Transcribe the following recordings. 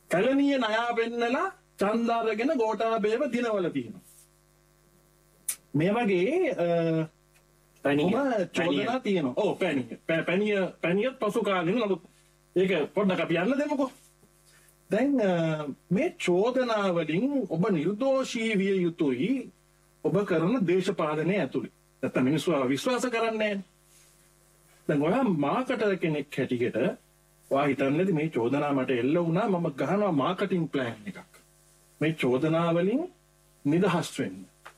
කැලණිය ණයා වෙන්නලා ඡන්දාරගෙන ගෝඨාභයව දිනවල තියෙනවා. මේ වගේ චෝදනා තියෙනවා. ඔව් පැණිය පසු කාලින නමුත් ඒක පොඩ්ඩක් අපි යන්න දෙමුකෝ. දැන් මේ චෝදනා වලින් ඔබ නිර්දෝෂී විය යුතුයි ඔබ කරන දේශපාලනය ඇතුළේ. නැත්නම් මිනිස්සු විශ්වාස කරන්නේ නැහැ. දැන් ඔයා මාකටර් කෙනෙක් හැටියට ඔයා හිතන්නේද මේ චෝදනා මට එල්ල වුණා මම ගහනවා මාකටිං ප්ලෑන් එකක්. මේ චෝදනා වලින් නිදහස් වෙන්න.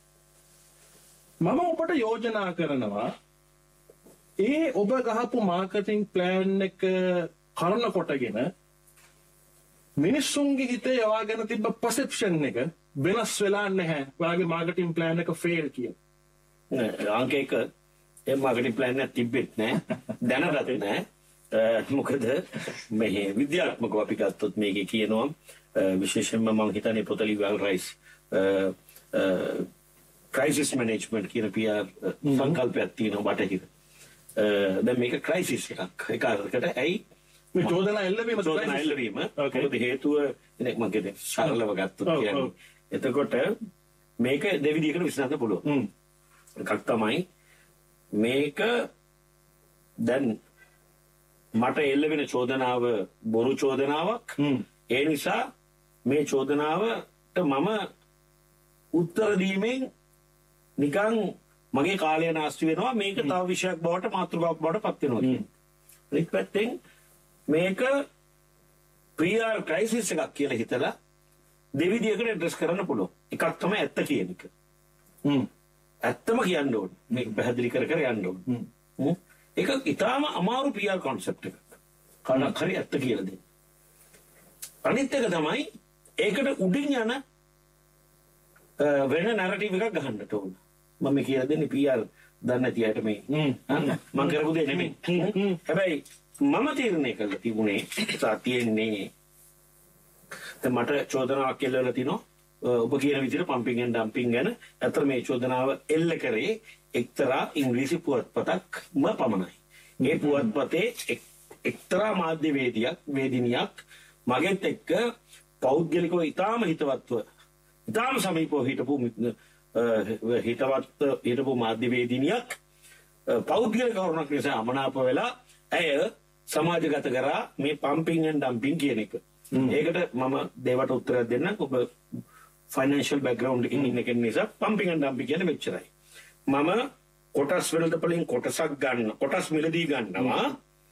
මම ඔබට යෝජනා කරනවා ඒ ඔබ ගහපු මාකටිං ප්ලෑන් එක කරන කොටගෙන මිනිස්සුන්ගේ හිතේ ඔයා ගැන තිබ්බ පර්සෙප්ෂන් එක වෙනස් වෙලා නැහැ. ඔයාගේ මාකටිං ප්ලෑන් එක ෆේල් කියලා. අංක එක ඒ මාකටිං ප්ලෑන් එක තිබෙත් නැහැ. දැනගත් නැහැ. මොකද මේ විද්‍යාත්මකව අපි ගත්තොත් මේකේ කියනවා විශේෂයෙන්ම මම හිතන්නේ පොත ලිවල් රයිස් ක්‍රයිසිස් මැනේජ්මන්ට් කියන PR සංකල්පයක් තියෙනවා බටහිර. දැන් මේක ක්‍රයිසිස් එකක්. ඒක අරකට ඇයි මේ චෝදනා එල්ලවීම මොකද හේතුව මම කියන්නේ සරලව ගත්තොත් කියන්නේ. එතකොට මේක දෙවිදිහකට විසඳන්න පුළුවන්. එකක් තමයි මේක දැන් මට එල්ල වෙන චෝදනාව බොරු චෝදනාවක්. ඒ නිසා මේ චෝදනාවට මම උත්තර දීමෙන් නිකන් මගේ කාලය නාස්ති වෙනවා. මේක තව විෂයක් බවට මාතෘකාවක් බවට පත් වෙනවා කියන්නේ. අනිත් පැත්තෙන් මේක PR ක්‍රයිසිස් එකක් කියලා හිතලා දෙවිදියකට ඇඩ්‍රස් කරන්න පුළුවන්. එකක් තමයි ඇත්ත කියන එක. ඇත්තම කියන්න ඕනේ. මේක පැහැදිලි කර යන්න ඕනේ. ඒක ඉතාලම අමාරු PR concept එකක්. කනක් හරි ඇත්ත කියලා දෙන්න. අනිත් එක තමයි ඒකට උඩින් යන වෙන නැරටිව් එකක් ගහන්නට ඕන. මම කියලා දෙන්නේ PR දන්නේ නැති අයට මේ. මම කරපු දෙයක් නෙමෙයි. හැබැයි මම තීරණය කළා තිබුණේ තියෙන්නේ දැන් මට චෝදනාවක් එල්ලලා තිනවා. ඔබ කියන විදිහට පම්පින් ඇන්ඩ් ඩම්පින් ගැන. අතර මේ චෝදනාව එල්ල කරේ එක්තරා ඉංග්‍රීසි පුවත්පතක්ම පමණයි. ඒ පුවත්පතේ එක්තරා මාධ්‍යවේදිනියක් මගෙත් එක්ක පෞද්ගලිකව ඉතාම හිතවත්ව ඉතාම සමීපව හිටපු මාධ්‍යවේදිනියක් පෞද්ගලික කරුණක් නිසා අමනාප වෙලා ඇය සමාජගත කරා මේ පම්පින් ඇන්ඩ් ඩම්පින් කියන එක. ඒකට මම දේවට උත්තරයක් දෙන්නම්. ඔබ ෆයිනෑන්ෂල් බෑග්ග්‍රවුන්ඩ් එකකින් ඉන්න කෙනෙක් නිසා පම්පින් ඇන්ඩ් ඩම්පින් කියන්නේ මෙච්චරයි. මම කොටස් වෙළඳපොලින් කොටස් මිලදී ගන්නවා.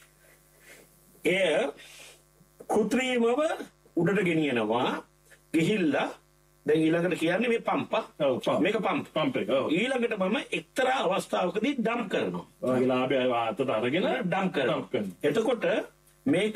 එය කෘත්‍රිමව උඩට ගෙනියනවා. ගිහිල්ලා දැන් ඊළඟට කියන්නේ මේ මේක පම්ප් එක. ඊළඟට මම එක්තරා අවස්ථාවකදී ඩම්ප් කරනවා. ඔයගේ ලාභය අතට අරගෙන ඩම්ප් කරනවා. එතකොට මේක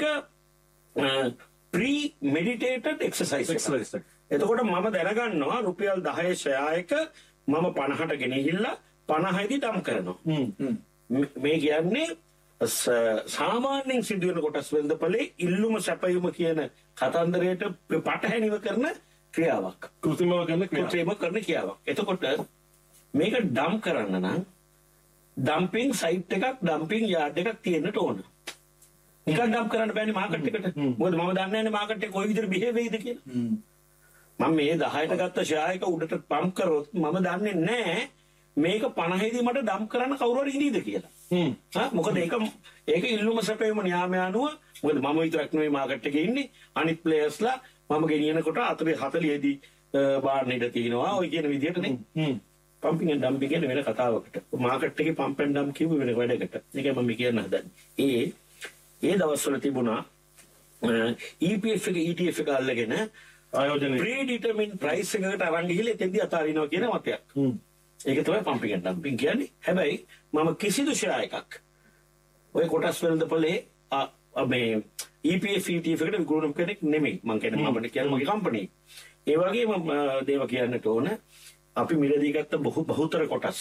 pre-meditated exercise එකක්. එතකොට මම දැනගන්නවා රුපියල් 10 ෂෙයායක මම 50ට ගෙනහිල්ලා 50යිදී ඩම්ප් කරනවා. මේ කියන්නේ සාමාන්‍යයෙන් සිදුවෙන කොටස් වෙළඳපොලේ ඉල්ලුම සැපයුම කියන කතන්දරයට පටහැනිව කරන ක්‍රියාවක්. කෘත්‍රිමව කරන ක්‍රියාවක්. එතකොට මේක ඩම්ප් කරන්න නම් ඩම්පින් සයිට් එකක් ඩම්පින් යාඩ් එකක් තියෙන්නට ඕන. නිකන් ඩම්ප් කරන්න බෑනේ මාකට් එකට. මොකද මම දන්නේ නැහැ මාකට් එක කොයි විදිහට බිහේව් වෙයිද කියලා. මම මේ 10ට ගත්ත ෂෙයා එක උඩට පම්ප් කරොත් මම දන්නේ නැහැ මේක 50යිදී මට ඩම්ප් කරන්න කවුරු හරි ඉඳීද කියලා. මොකද ඒක ඉල්ලුම සැපයීම න්‍යාය අනුව මොකද මම විතරක් නෙවෙයි මාකට් එකේ ඉන්නේ අනිත් ප්ලේයර්ස්ලා මම ගෙනියනකොට 40දී බාන්න ඉඳ තියෙනවා ඔය කියන විදිහටනේ. පම්පින් ඇන්ඩ් ඩම්පින් කියන වෙන කතාවකට. මාකට් එකේ පම්ප් ඇන්ඩ් ඩම්ප් කියපු වෙන වැඩකට. ඒකයි මම කියන්න හදන්නේ. ඒ දවස්වල තිබුණා EPF එක ETF එක අල්ලගෙන ආයෝජනය ප්‍රීඩිටර්මින් ප්‍රයිස් එකකට අරන් ගිහලා එතෙන්දී අතාරිනවා කියන මතයක්. ඒක තමයි පම්පින් ඇන්ඩ් ඩම්පින් කියන්නේ. හැබැයි මම කිසිදු ෂෙයා එකක් ඔය කොටස් වෙළඳපොලේ මේ EPF ETF එකට විකුණන කෙනෙක් නෙමෙයි. මම කියන්නේ මම කියන්නේ මගේ කම්පැනි. ඒ වගේම දේව කියන්නට ඕන අපි මිලදී ගත්ත බහුතර කොටස්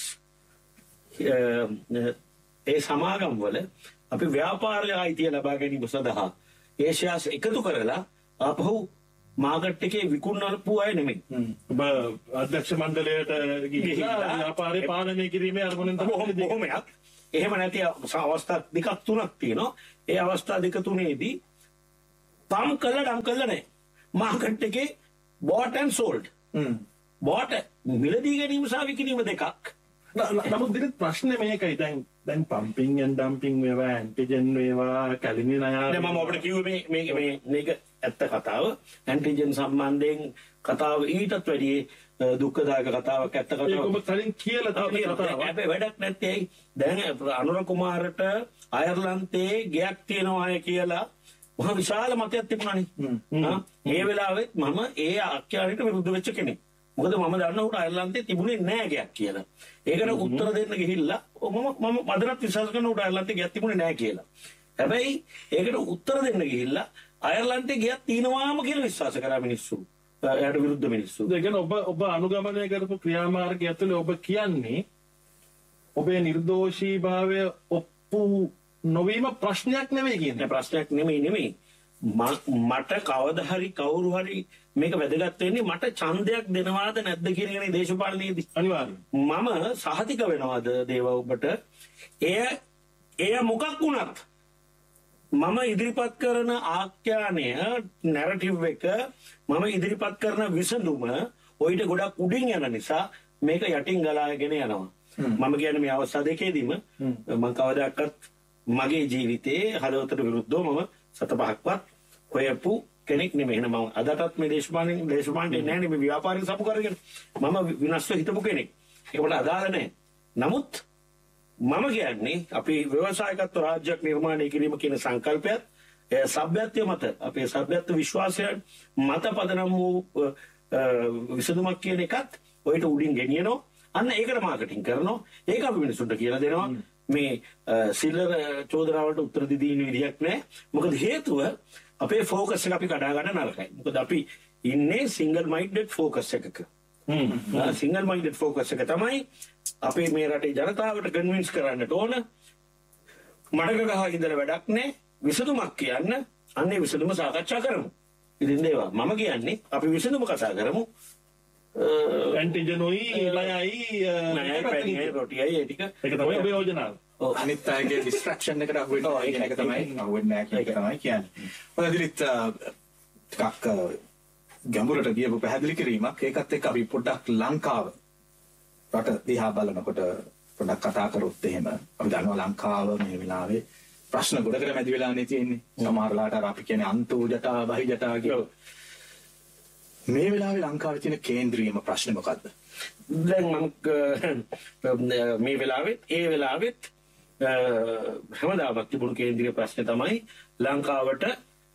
ඒ සමාගම් වල අපි ව්‍යාපාරික අයිතිය ලබා ගැනීම සඳහා ඒ ෂෙයාර්ස් එකතු කරලා ආපහු මාකට් එකේ විකුණනපු අය නෙමෙයි. ඔබ අධ්‍යක්ෂ මණ්ඩලයට ගිහිල්ලා ව්‍යාපාරේ පාලනය කිරීමේ අරමුණෙන් තමයි බොහොමයක්. එහෙම නැති අවස්ථා දෙකක් තුනක් තියෙනවා. ඒ අවස්ථා දෙක තුනේදී පම් කළා ඩම් කළා නැහැ. මාකට් එකේ bought and sold. bought මිලදී ගැනීම සහ විකිණීම දෙකක්. නමුත් දිලිත් ප්‍රශ්නේ මේකයි දැන් පම්පින් ඇන් ඩම්පින් වේවා ඇන්ටිජන් වේවා කැලිනි නයා මම ඔබට කිව්වේ මේක ඇත්ත කතාව. ඇන්ටිජන් සම්බන්ධයෙන් කතාව ඊටත් වැඩි දුක්ඛදායක කතාවක් ඇත්ත කතාවක්. ඒක ඔබ කලින් කියලා තියෙන කතාවක්. හැබැයි වැඩක් නැත්තේ දැන් අනුර කුමාරට අයර්ලන්තයේ ගයක් තියෙනවා කියලා මහ විශාල මතයක් තිබුණානේ. ඒ වෙලාවෙත් මම ඒ ආඛ්‍යානයට විරුද්ධ වෙච්ච කෙනෙක්. මොකද මම දන්න උට අයර්ලන්තයේ තිබුණේ නෑ ගයක් කියලා. ඒකට උත්තර දෙන්න ගිහිල්ලා මම අදටත් විශ්වාස කරන උට අයර්ලන්තයේ ගයක් තිබුණේ නෑ කියලා. හැබැයි ඒකට උත්තර දෙන්න ගිහිල්ලා අයර්ලන්තයේ ගයක් තියෙනවාම කියලා විශ්වාස කරා මිනිස්සු. එයාට විරුද්ධ මිනිස්සු. ඒ කියන්නේ ඔබ අනුගමනය කරපු ක්‍රියාමාර්ගය ඇතුලේ ඔබ කියන්නේ ඔබේ නිර්දෝෂීභාවය ඔප්පු නොවීම ප්‍රශ්නයක් නෙවෙයි කියන්නේ. ප්‍රශ්නයක් නෙමෙයි. මට කවදා හරි කවුරු හරි මේක වැදගත් වෙන්නේ මට ඡන්දයක් දෙනවාද නැද්ද කියන එකනේ දේශපාලනයේදී. අනිවාර්යයෙන්. මම සහතික වෙනවාද දේව ඔබට එය මොකක් වුණත් මම ඉදිරිපත් කරන ආඛ්‍යානය නැරටිව් එක මම ඉදිරිපත් කරන විසඳුම ඔයිට ගොඩක් උඩින් යන නිසා මේක යටින් ගලාගෙන යනවා. මම කියන්නේ මේ අවස්ථා දෙකේදීම මම කවදාකවත් මගේ ජීවිතේ හදවතට විරුද්ධව මම සත පහක්වත් හොයපු කෙනෙක් නෙමෙයි. එහෙනම් මම අදටත් මේ දේශපාලනේ නැහැ මේ ව්‍යාපාරික සමු කරගෙන මම විනාශව හිටපු කෙනෙක්. ඒකට අදාළ නැහැ. නමුත් මම කියන්නේ අපි ව්‍යවසායකත්ව රාජ්‍යයක් නිර්මාණය කිරීම කියන සංකල්පයත් සભ્યත්වය මත අපේ සભ્યත්ව විශ්වාසය මත පදනම් වූ විසඳුමක් කියන එකත් ඔයට උඩින් ගෙනියනවා. අන්න ඒකට මාකටිං කරනවා. ඒක අපි මිනිසුන්ට කියලා දෙනවා. මේ සිල්ලර චෝදනාවලට උත්තර දෙදින විදියක් නැහැ. මොකද හේතුව අපේ ફોකස් එක අපි කඩා ගන්න නරකයි. මොකද අපි ඉන්නේ සිංගල් මයින්ඩඩ් ફોකස් එකක. සිංගල් මයින්ඩඩ් ફોකස් එක තමයි අපේ මේ රටේ ජනතාවට කන්වින්ස් කරන්නට ඕන. මඩක ගහ ඉඳලා වැඩක් නැහැ. විසඳුමක් කියන්න අන්නේ විසඳුම සාකච්ඡා කරමු. ඉතින් දේවා මම කියන්නේ අපි විසඳුම කතා කරමු. ඇන්ටිජනොයි ලයයි පැණියයි රොටියයි ඒ ටික ඒක තමයි ඔබේ යෝජනාව. අනිත් අයගේ ඩිස්ට්‍රැක්ෂන් එකට අහු වෙන්නේ නැහැ කියන එක තමයි අහුවෙන්නේ නැහැ කියන එක තමයි කියන්නේ. මොකද දිලිත් ටිකක් ගැඹුරට ගියපු පැහැදිලි කිරීමක් ඒකත් එක්ක අපි පොඩ්ඩක් ලංකාව රට දිහා බලනකොට පොඩ්ඩක් කතා කරොත් එහෙම අපි දන්නවා ලංකාව මේ වෙලාවේ ප්‍රශ්න ගොඩකට මැදි වෙලානේ තියෙන්නේ. සමහරලාට අර අපි කියන්නේ අන්තෝ ජටා බහි ජටා කියලා. මේ වෙලාවේ ලංකාවේ තියෙන කේන්ද්‍රීයම ප්‍රශ්නේ මොකද්ද? දැන් මම මේ වෙලාවෙත් ඒ වෙලාවෙත් හැමදාමත් තිබුණු කේන්ද්‍රීය ප්‍රශ්නේ තමයි ලංකාවට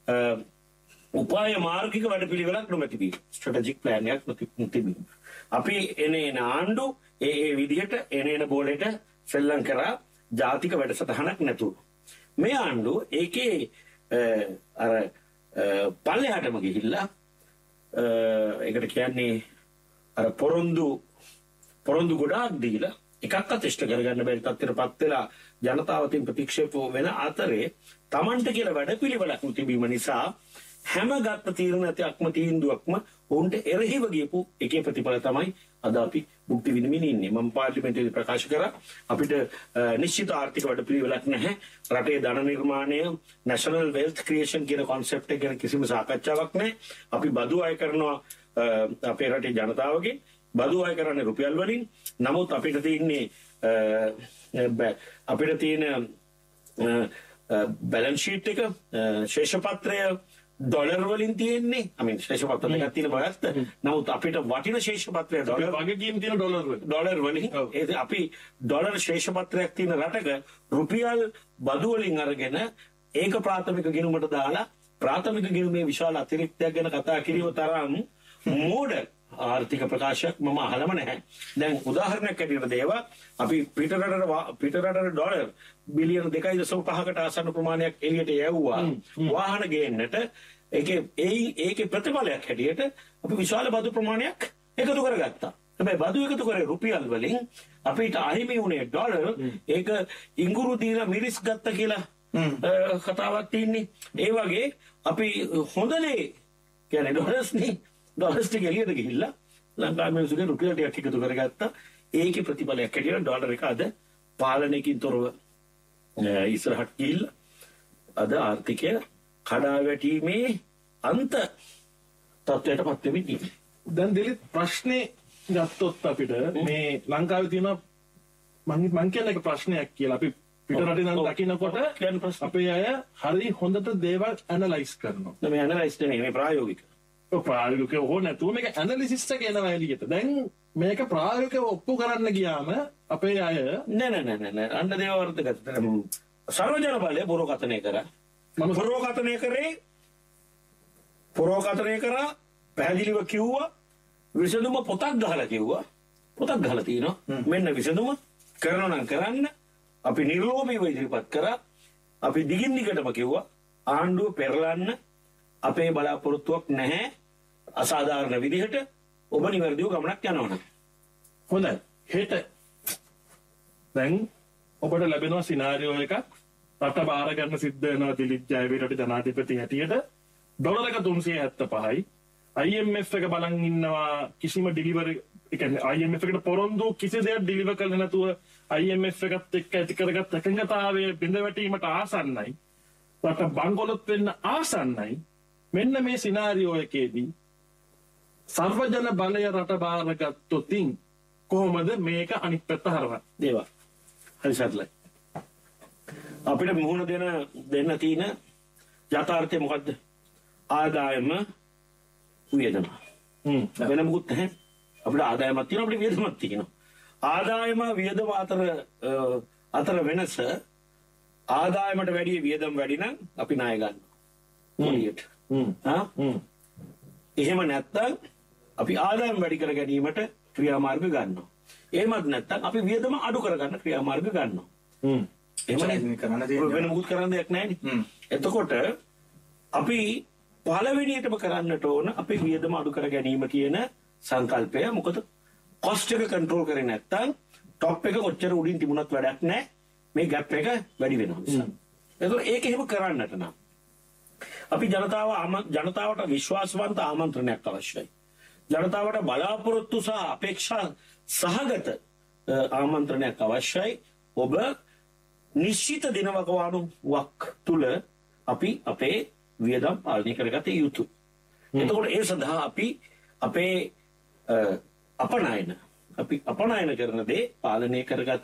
උපාය මාර්ගික වැඩපිළිවෙලක් නොමැතිවීම. ස්ට්‍රැටජික් ප්ලෑන් එකක් නොතිබීම. අපි එන ආණ්ඩු ඒ විදිහට එන බෝලෙට සෙල්ලම් කරා ජාතික වැඩසටහනක් නැතුව. මේ ආණ්ඩුව ඒකේ අර පල්ලෙහාටම ගිහිල්ලා ඒකට කියන්නේ අර පොරොන්දු ගොඩාක් දීලා එකක්වත් ඉෂ්ට කරගන්න බැරි තත්ත්වයටපත් වෙලා ජනතාවතින් ප්‍රතික්ෂේප වෙන අතරේ Tamanට කියලා වැඩපිළිවෙලක් තිබීම නිසා හැම ගත්ත තීරණයක්ම තීන්දුවක්ම උන්ට එරෙහිව ගියපු එකේ ප්‍රතිඵල තමයි අද අපි භුක්ති විඳින්න ඉන්නේ. මම පාර්ලිමේන්තුවේ ප්‍රකාශ කරා අපිට නිශ්චිත ආර්ථික වැඩපිළිවෙලක් නැහැ. රටේ ධන නිර්මාණය නැෂනල් වෙල්ත් ක්‍රියේෂන් කියන කොන්සෙප්ට් එක ගැන කිසිම සාකච්ඡාවක් නැහැ. අපි බදු අය කරනවා අපේ රටේ ජනතාවගේ බදු අය කරන්නේ රුපියල් වලින්. නමුත් අපිට තියෙන්නේ බැලන්ස් ෂීට් එක ශේෂපත්‍රය ඩොලර් වලින් තියෙන්නේ. ශේෂපත්‍ර දෙකක් තියෙන බයත්. නමුත් අපිට වටින ශේෂපත්‍රය ඩොලර් වගකීම් තියෙන ඩොලර් වලින්. අපි ඩොලර් ශේෂපත්‍රයක් තියෙන රටක රුපියල් බදු වලින් අරගෙන ඒක ප්‍රාථමික ගිණුමට දාලා ප්‍රාථමික ගිණුමේ විශාල අතිරික්තයක් ගැන කතා කිරීම තරම් මෝඩ ආර්ථික ප්‍රකාශයක් මම අහලම නැහැ. දැන් උදාහරණයක් ඇටියට දේවා අපි පිටරටට ඩොලර් බිලියන 2.5කට ආසන්න ප්‍රමාණයක් එළියට යවුවා වාහන ගේන්නට. ඒකේ ප්‍රතිඵලයක් හැටියට අපි විශාල බදු ප්‍රමාණයක් එකතු කරගත්තා. හැබැයි බදු එකතු කරේ රුපියල් වලින් අපිට අහිමි වුණේ ඩොලර්. ඒක ඉඟුරු දීලා මිරිස් ගත්ත කියලා කතාවක් තියෙන්නේ. ඒ වගේ අපි හොඳනේ කියන්නේ ඩොලර්ස් ටික එළියට ගිහිල්ලා ලංකාවේ මිනිස්සුගේ රුපියල් ටිකක් එකතු කරගත්තා. ඒකේ ප්‍රතිඵලයක් හැටියට ඩොලර් එක අද පාලනයකින් තොරව ඉස්සරහට ගිහිල්ලා. අද ආර්ථිකය කඩා වැටීමේ අන්ත තත්ත්වයට පත් වෙමින් ඉන්නේ. දැන් දිලිත් ප්‍රශ්නේ ගත්තොත් අපිට මේ ලංකාවේ තියෙන මං කියන එක ප්‍රශ්නයක් කියලා අපි පිට රටින් නම් දකින්නකොට අපේ අය හරි හොඳට දේවල් ඇනලයිස් කරනවා. මේ ඇනලයිස් නෙමෙයි මේ ප්‍රායෝගික. ප්‍රායෝගික හෝ නැතුව මේක ඇනලිසිස් එක එනවා එළියට. දැන් මේක ප්‍රායෝගිකව ඔප්පු කරන්න ගියාම අපේ අය නෑ අන්න දේවවර්ධක සර්වජන බලය පුරෝකථනය කරා. මම පුරෝකථනය කරා පැහැදිලිව කිව්වා විසඳුම පොතක් ගහලා කිව්වා. පොතක් ගහලා තියෙනවා. මෙන්න විසඳුම කරනවා නම් කරන්න. අපි නිර්ලෝභීව ඉදිරිපත් කරා. අපි දිගින් දිගටම කිව්වා ආණ්ඩුව පෙරලන්න අපේ බලාපොරොත්තුවක් නැහැ. අසාධාරණ විදිහට ඔබ නිවැරදිව ගමනක් යනවනම්. හොඳයි. හෙට දැන් ඔබට ලැබෙනවා සිනාරියෝ එකක්. රට බාර ගන්න සිද්ධ වෙනවා දිලිත් ජයවීරට ජනාධිපති හැටියට ඩොලර් එක 375යි. IMF එක බලන් ඉන්නවා කිසිම ඩිලිවරි ඒ කියන්නේ IMF එකට පොරොන්දු කිසි දෙයක් ඩිලිවර් කරන්න නැතුව IMF එකත් එක්ක ඇති කරගත් එකඟතාවයේ බිඳ වැටීමට ආසන්නයි. රට බංගලොත් වෙන්න ආසන්නයි. මෙන්න මේ සිනාරියෝ එකේදී සර්වජන බලය රට බාරගත්තොතින් කොහොමද මේක අනිත් පැත්ත හරවන්නේ? දේවා. හරි සත්ලයි. අපිට මුහුණ දෙන්න තියෙන යථාර්ථය මොකද්ද? ආදායම වියදම. වෙන මොකුත් නැහැ. අපිට ආදායමක් තියෙනවා අපිට වියදමක් තියෙනවා. ආදායම වියදම අතර වෙනස ආදායමට වැඩිය වියදම වැඩි නම් අපි ණය ගන්නවා. එහෙම නැත්නම් අපි ආදායම වැඩි කර ගැනීමට ක්‍රියාමාර්ග ගන්නවා. එහෙමත් නැත්නම් අපි වියදම අඩු කරගන්න ක්‍රියාමාර්ග ගන්නවා. එහෙම වෙන මොකුත් කරන්න දෙයක් නැහැ නේ. එතකොට අපි පළවෙනියටම කරන්නට ඕන අපි වියදම අඩු කර ගැනීම කියන සංකල්පය. මොකද කොස්ට් එක කන්ට්‍රෝල් කරේ නැත්නම් টොප් එක කොච්චර උඩින් තිබුණත් වැඩක් නැහැ. මේ ગેප් එක වැඩි වෙනවා නිසා. එතකොට ඒක එහෙම කරන්නට නම් අපි ජනතාවට විශ්වාසවන්ත ආමන්ත්‍රණයක් අවශ්‍යයි. ජනතාවට බලාපොරොත්තු සහ අපේක්ෂා සහගත ආමන්ත්‍රණයක් අවශ්‍යයි. ඔබ නිශ්චිත දිනවකවානුවක් තුල අපි අපේ වියදම් පාලනය කරගත යුතුයි. එතකොට ඒ සඳහා අපි අපේ අපනයන කරන දේ පාලනය කරගත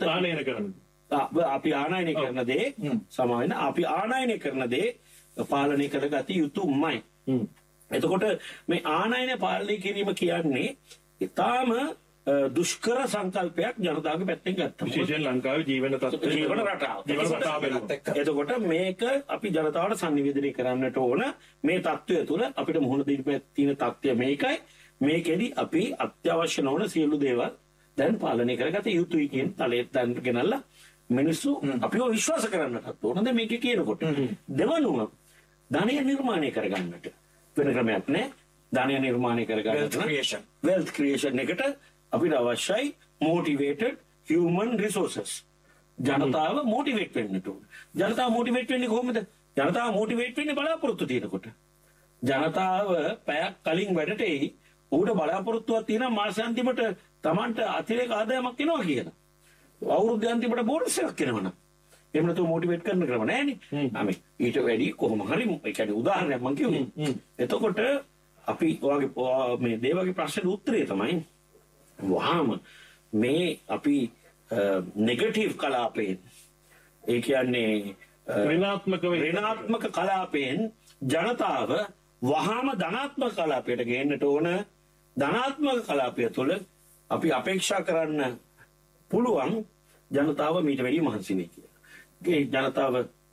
අපි ආනයනය කරන දේ සමාවෙන අපි ආනයනය කරන දේ පාලනය කරගත යුතුමයි. එතකොට මේ ආනයන පාලනය කිරීම කියන්නේ ඉතාම දුෂ්කර සංකල්පයක් ජනතාවගේ පැත්තෙන් ගත්තා. විශේෂයෙන් ලංකාවේ ජීවන රටාව. එතකොට මේක අපි ජනතාවට sannivedanaya කරන්නට ඕන. මේ தত্ত্বය තුළ අපිට මුහුණ දෙන්න තියෙන தত্ত্বය මේකයි. මේකෙදි අපි අත්‍යවශ්‍ය නොවන සියලු දේවල් දැන් පාලනය කරගත යුතුයි කියන තලයට දැන් ගෙනල්ලා මිනිස්සු අපිව විශ්වාස කරන්නටත් ඕන. දැන් මේක කියනකොට දෙවනුව ධනය නිර්මාණය කරගන්නට වෙන ක්‍රමයක් නැහැ. ධනය නිර්මාණය කරගන්නට wealth creation එකට අපිට අවශ්‍යයි motivated human resources. ජනතාව මොටිවේට් වෙන්නට ඕන. ජනතාව මොටිවේට් වෙන්නේ කොහොමද? ජනතාව මොටිවේට් වෙන්නේ බලාපොරොත්තු තියෙනකොට. ජනතාව පැයක් කලින් වැඩට එයි ඌට බලාපොරොත්තුවක් තියෙනවා මාසාන්තිමට Tamanට අතිරේක ආදායමක් එනවා කියලා. අවුරුද්ද අන්තිමට බෝනස් එකක් එනවනම් එහෙම නැතුව මොටිවේට් කරන ක්‍රම නැහැනේ. ඊට වැඩි කොහොම හරි ඒ කියන්නේ උදාහරණයක් මම කියුනේ. එතකොට අපි ඔයගේ මේ දේවගේ ප්‍රශ්නෙට උත්තරය තමයි වහාම මේ අපි නෙගටිව් කලාපයෙන් ඒ කියන්නේ ඍණාත්මක කලාපයෙන් ජනතාව වහාම ධනාත්මක කලාපයට ගේන්නට ඕන. ධනාත්මක කලාපය තුළ අපි අපේක්ෂා කරන්න පුළුවන් ජනතාව මීට වැඩිය මහන්සි වෙයි කියලා. ඒ ජනතාව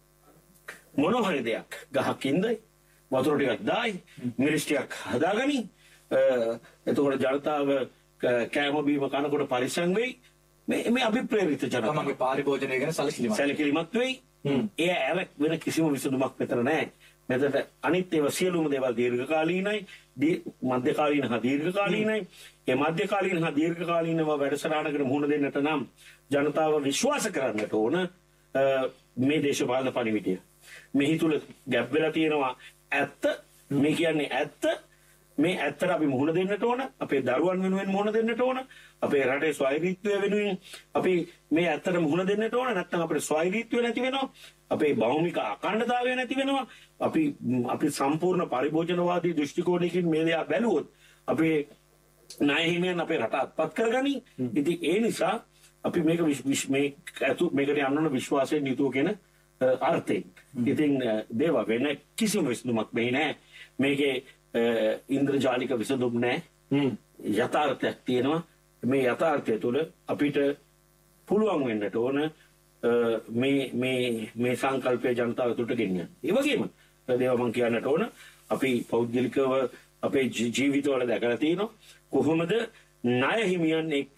මොන හරි දෙයක් ගහක් ඉඳයි වතුර ටිකක් දායි මිරිස් ටිකක් හදාගනි. එතකොට ජනතාව කෑම බීම කනකොට පරිස්සම් වෙයි. මේ අභිප්‍රේරිත ජනතාව තමන්ගේ පාරිභෝජනය ගැන සැලකිලිමත් වෙයි. ඒ ඇලක් වෙන කිසිම විසඳුමක් මෙතන නැහැ. මෙතන අනිත් ඒවා සියලුම දේවල් දීර්ඝකාලීනයි, මධ්‍යකාලීන හා දීර්ඝකාලීනයි. ඒ මධ්‍යකාලීන හා දීර්ඝකාලීනව වැඩසටහනකට මුහුණ දෙන්නට නම් ජනතාව විශ්වාස කරන්නට ඕන මේ දේශපාලන පණිවිඩය. මෙහි තුල ගැප් වෙලා තියෙනවා ඇත්ත. මේ කියන්නේ ඇත්ත. මේ ඇත්තට අපි මුහුණ දෙන්නට ඕන. අපේ දරුවන් වෙනුවෙන් මුහුණ දෙන්නට ඕන. අපේ රටේ ස්වෛරීත්වය වෙනුවෙන් අපි මේ ඇත්තට මුහුණ දෙන්නට ඕන. නැත්නම් අපේ ස්වෛරීත්වය නැති වෙනවා. අපේ භෞමික අඛණ්ඩතාවය නැති වෙනවා. අපි සම්පූර්ණ පරිභෝජනවාදී දෘෂ්ටි කෝණයකින් මේ දේ බැලුවොත් අපේ ණය හිමියන් අපේ රට අත්පත් කරගනි. ඉතින් ඒ නිසා අපි මේකට යන්න ඕන විශ්වාසයෙන් යුතුව කියන අර්ථයෙන්. ඉතින් දේව වෙන කිසිම විසඳුමක් මෙහි නැහැ. මේකේ ඉන්ද්‍රජාලික විසඳුම් නැහැ. යථාර්ථයක් තියෙනවා. මේ යථාර්ථය තුළ අපිට පුළුවන් වෙන්නට ඕන මේ සංකල්පය ජනතාව තුළට ගෙනියන්න. ඒ වගේම දේව මම කියන්නට ඕන අපි පෞද්ගලිකව අපේ ජීවිතවල දැකලා තියෙනවා කොහොමද ණය හිමියන් එක්ක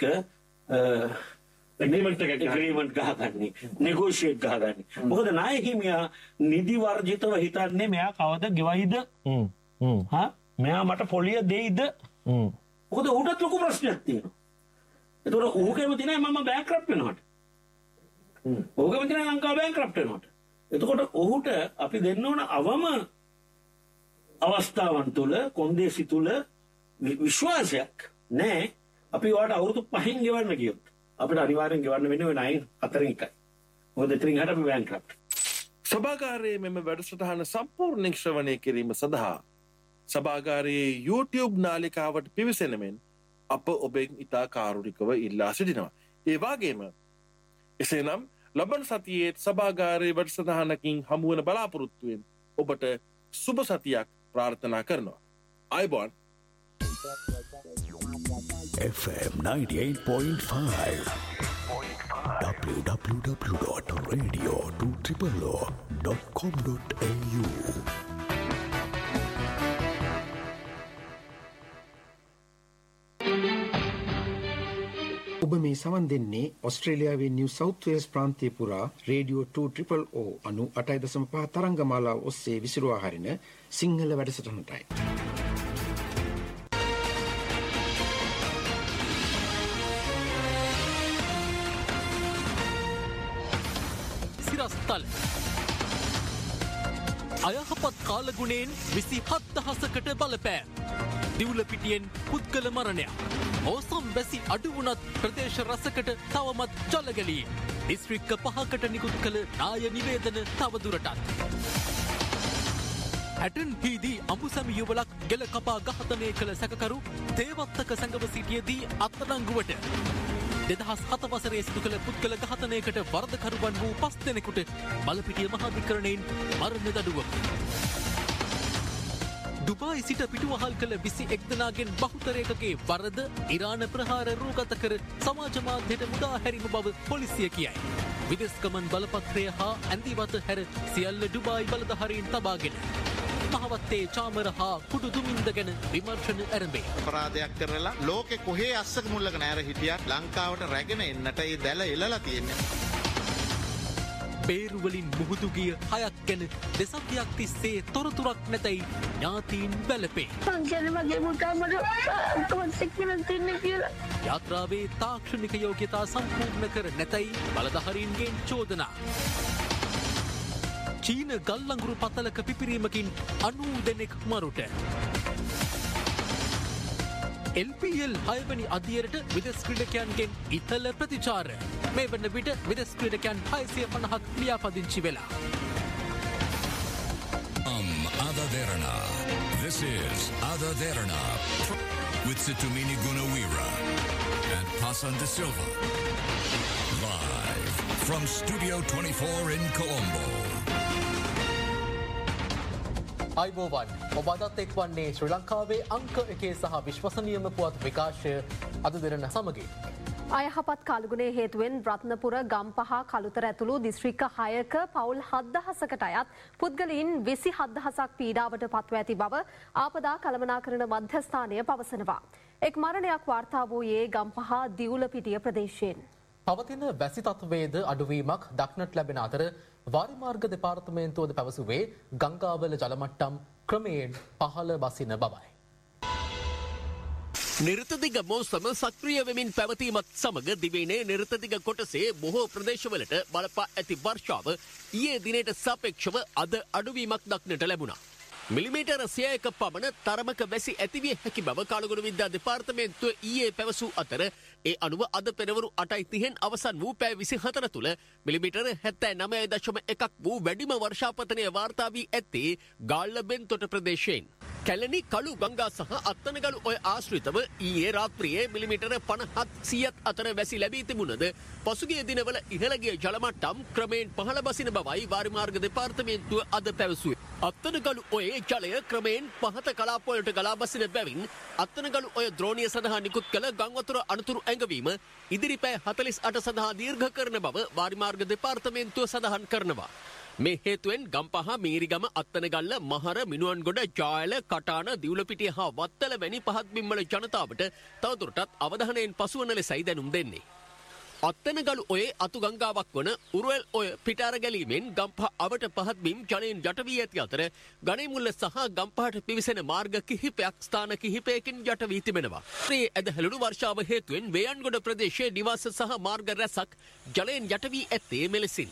agreement ගහගන්නේ negotiate ගහගන්නේ. මොකද ණය හිමියා නිදි වර්ජිතව හිතන්නේ මෙයා කවද ගෙවයිද? මෙයා මට පොලිය දෙයිද? මොකද ඌටත් ලොකු ප්‍රශ්නයක් තියෙනවා. ඒතකොට ඌ කැමති නැහැ මම බෑන්ක්‍රප්ට් වෙනවට. ඌ කැමති නැහැ ලංකාව බෑන්ක්‍රප්ට් වෙනවට. එතකොට ඔහුට අපි දෙන්න ඕන අවම අවස්ථාවන් තුළ කොන්දේසි තුළ විශ්වාසයක් නැහැ. අපි වාට අවුරුදු 5න් ගෙවන්න කියොත් අපිට අනිවාර්යෙන් ගෙවන්න වෙන්නේ ඔය 9 4 එකයි. මොකද එතනින් හට අපි බෑන්ක්‍රප්ට්. සභාගාරයේ මෙම වැඩසටහන සම්පූර්ණ ශ්‍රවණය කිරීම සඳහා සභාගාරයේ YouTube නාලිකාවට පිවිසෙන මෙන් අප ඔබෙන් ඉතා කාරුණිකව ඉල්ලා සිටිනවා. ඒ වගේම එසේනම් ලබන සතියේ සභාගාරයේ වැඩසටහනකින් හමුවන බලාපොරොත්තුවෙන් ඔබට සුබ සතියක් ප්‍රාර්ථනා කරනවා. අයබෝන් FM 98.5 www.radio200.com.au ඔබ මේ සවන් දෙන්නේ ඔස්ට්‍රේලියාවේ නිව් සවුත් වේල්ස් ප්‍රාන්තය පුරා රේඩියෝ 200 98.5 තරංගමාලාව ඔස්සේ විසිරුවා හරින සිංහල වැඩසටහනටයි. සිරස්තල අයහපත් කාලගුණයෙන් 27,000කට බලපෑ. දිවුලපිටියෙන් පුද්ගල මරණයක්. ඕසම් බැසි අඩු වුණත් ප්‍රදේශ රසකට තවමත් ජලගැලී. දිස්ත්‍රික්ක 5කට නිකුත් කළ නාය නිවේදන තවදුරටත්. හැටන් හිදී අඹුසැමි යුවලක් ගෙල කපා ඝාතනය කළ සැකකරු තේවත්තක සැඟව සිටියේදී අත්අඩංගුවට. 2007 වසරේ සිදු කළ පුද්ගල ඝාතනයකට වරදකරුවන් වූ 5 දෙනෙකුට බලපිටිය මහාධිකරණයෙන් මරණ දඬුවම. දුබායි සිට පිටුවහල් කළ 21 දෙනාගෙන් බහුතරයකගේ වරද ඉරාන ප්‍රහාර රූගත කර සමාජ මාධ්‍යයට මුදා හැරීම බව පොලිසිය කියයි. විදේශ ගමන් බලපත්‍රය හා ඇඳිවත හැර සියල්ල ඩුබායි බලධාරීන් තබාගෙන මහවත්තේ චාමර හා කුඩු දුමින්ද ගැන විමර්ශන ඇරඹේ. අපරාධයක් කරලා ලෝකෙ කොහේ අස්සක මුල්ලක නෑර හිටියත් ලංකාවට රැගෙන එන්නට ඒ දැල එලලා තියෙන්නේ. බේරුවලින් මුහුදුගිය 6ක් ගැන දෙසතියක් තිස්සේ තොරතුරක් නැතයි ඥාතීන් වැළපේ. යාත්‍රාවේ තාක්ෂණික යෝග්‍යතා සම්පූර්ණ කර නැතයි බලධාරීන්ගෙන් චෝදනා. චීන ගල්ලංගුරු පතලක පිපිරීමකින් 90 දෙනෙක් මරුට. LPL 6 වෙනි අදියරට විදේශ ක්‍රීඩකයන්ගෙන් ඉහළ ප්‍රතිචාර. මේ වන විට විදේශ ක්‍රීඩකයන් 650ක් ලියාපදිංචි වෙලා. Ada Derana. This is Ada Derana with Situmini Gunawira and Hassan De Silva. Live from Studio 24 in Colombo. අයිබෝවන් ඔබ අදත් එක්වන්නේ ශ්‍රී ලංකාවේ අංක 1 සහ විශ්වසනීයම පුවත් විකාශය අද දෙරණ සමගින්. අයහපත් කාලගුණයේ හේතුවෙන් රත්නපුර ගම්පහ කළුතර ඇතුළු දිස්ත්‍රික්ක 6ක පවුල් 7,000කට අයත් පුද්ගලයන් 27,000ක් පීඩාවට පත්ව ඇති බව ආපදා කළමනාකරණ මධ්‍යස්ථානය පවසනවා. එක් මරණයක් වාර්තා වූයේ ගම්පහ දිවුලපිටිය ප්‍රදේශයෙන්. පවතින වැසි තත්වයේද අඩුවීමක් දක්නට ලැබෙන අතර වාරිමාර්ග දෙපාර්තමේන්තුවද පැවසුවේ ගංගාවල ජලමට්ටම් ක්‍රමයෙන් පහළ බසින බවයි. නිර්තදිග මෝසම සක්‍රිය වෙමින් පැවතීමත් සමග දිවයිනේ නිර්තදිග කොටසේ බොහෝ ප්‍රදේශවලට බලපා ඇති වර්ෂාව ඊයේ දිනේට සාපේක්ෂව අද අඩුවීමක් දක්නට ලැබුණා. මිලිමීටර 100ක පමණ තරමක වැසි ඇතිවිය හැකි බව කළුගුණ විද්‍යා දෙපාර්තමේන්තුව ඊයේ පැවසූ අතර ඒ අනුව අද පෙරවරු 8:30න් අවසන් වූ පැය 24 තුළ මිලිමීටර 79.1ක් වූ වැඩිම වර්ෂාපතනය වාර්තා වී ඇත්තේ ගාල්ලබෙන්තොට ප්‍රදේශයෙන්. කැලණි කළු ගංගා සහ අත්තනගලු ඔය ආශ්‍රිතව ඊයේ රාත්‍රියේ මිලිමීටර 50-100ක් අතර වැසි ලැබී තිබුණද පසුගිය දිනවල ඉහළ ගිය ජල මට්ටම් ක්‍රමයෙන් පහළ බසින බවයි වාරිමාර්ග දෙපාර්තමේන්තුව අද පැවසුවේ. අත්තනගලු ඔයේ ජලය ක්‍රමයෙන් පහත කලාප වලට ගලා බසින බැවින් අත්තනගලු ඔය ද්‍රෝණිය සඳහා නිකුත් කළ ගංවතුර අනතුරු ඇඟවීම ඉදිරි පැය 48 සඳහා දීර්ඝ කරන බව වාරිමාර්ග දෙපාර්තමේන්තුව සඳහන් කරනවා. මේ හේතුවෙන් ගම්පහ මීරිගම අත්තනගල්ල මහර මිනුවන්ගොඩ ජායල කටාන දිවුලපිටිය හා වත්තල වැනි පහත් බිම්වල ජනතාවට තවදුරටත් අවධානයෙන් පසුවන ලෙසයි දැනුම් දෙන්නේ. අත්තනගලු ඔයේ අතු ගංගාවක් වන උරුවල් ඔය පිටාර ගැලීමෙන් ගම්පහ අවට පහත් බිම් ජලයෙන් යට වී ඇති අතර ගණේමුල්ල සහ ගම්පහට පිවිසෙන මාර්ග කිහිපයක් ස්ථාන කිහිපයකින් යට වී තිබෙනවා. මේ ඇදහැළුණු වර්ෂාව හේතුවෙන් වේයන්ගොඩ ප්‍රදේශයේ නිවාස සහ මාර්ග රැසක් ජලයෙන් යට වී ඇත්තේ මෙලෙසින්.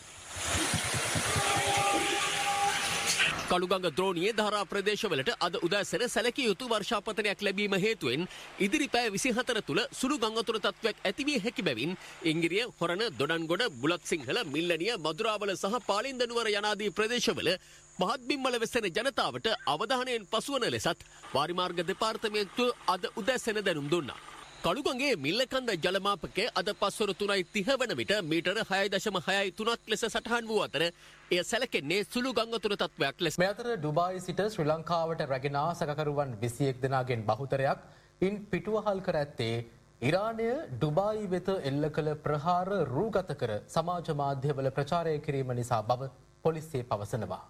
කළුගඟ ද්‍රෝණියේ ධාරා ප්‍රදේශවලට අද උදෑසන සැලකිය යුතු වර්ෂාපතනයක් ලැබීම හේතුවෙන් ඉදිරි පැය 24 තුළ සුළු ගංගතුර තත්ත්වයක් ඇතිවිය හැකි බැවින් ඉංගිරිය හොරණ දොඩන්ගොඩ බුලත් සිංහල මිල්ලනිය මදුරාවල සහ පාලින්ද නුවර යනාදී ප්‍රදේශවල පහත් බිම්වල වෙසෙන ජනතාවට අවධානයෙන් පසුවන ලෙසත් වාරිමාර්ග දෙපාර්තමේන්තුව අද උදෑසන දැනුම් දුන්නා. කළුගඟේ මිල්ලකන්ද ජලමාපකය අද පස්වරු 3:30 වන විට මීටර 6.63ක් ලෙස සටහන් වූ අතර එය සැලකෙන්නේ සුළු ගංගතුර තත්ත්වයක් ලෙස. මේ අතර ඩුබායි සිට ශ්‍රී ලංකාවට රැගෙන සැකකරුවන් 21 දෙනාගෙන් බහුතරයක් ඉන් පිටුවහල් කර ඇත්තේ ඉරානය ඩුබායි වෙත එල්ල කළ ප්‍රහාර රූගත කර සමාජ මාධ්‍යවල ප්‍රචාරය කිරීම නිසා බව පොලිසිය පවසනවා.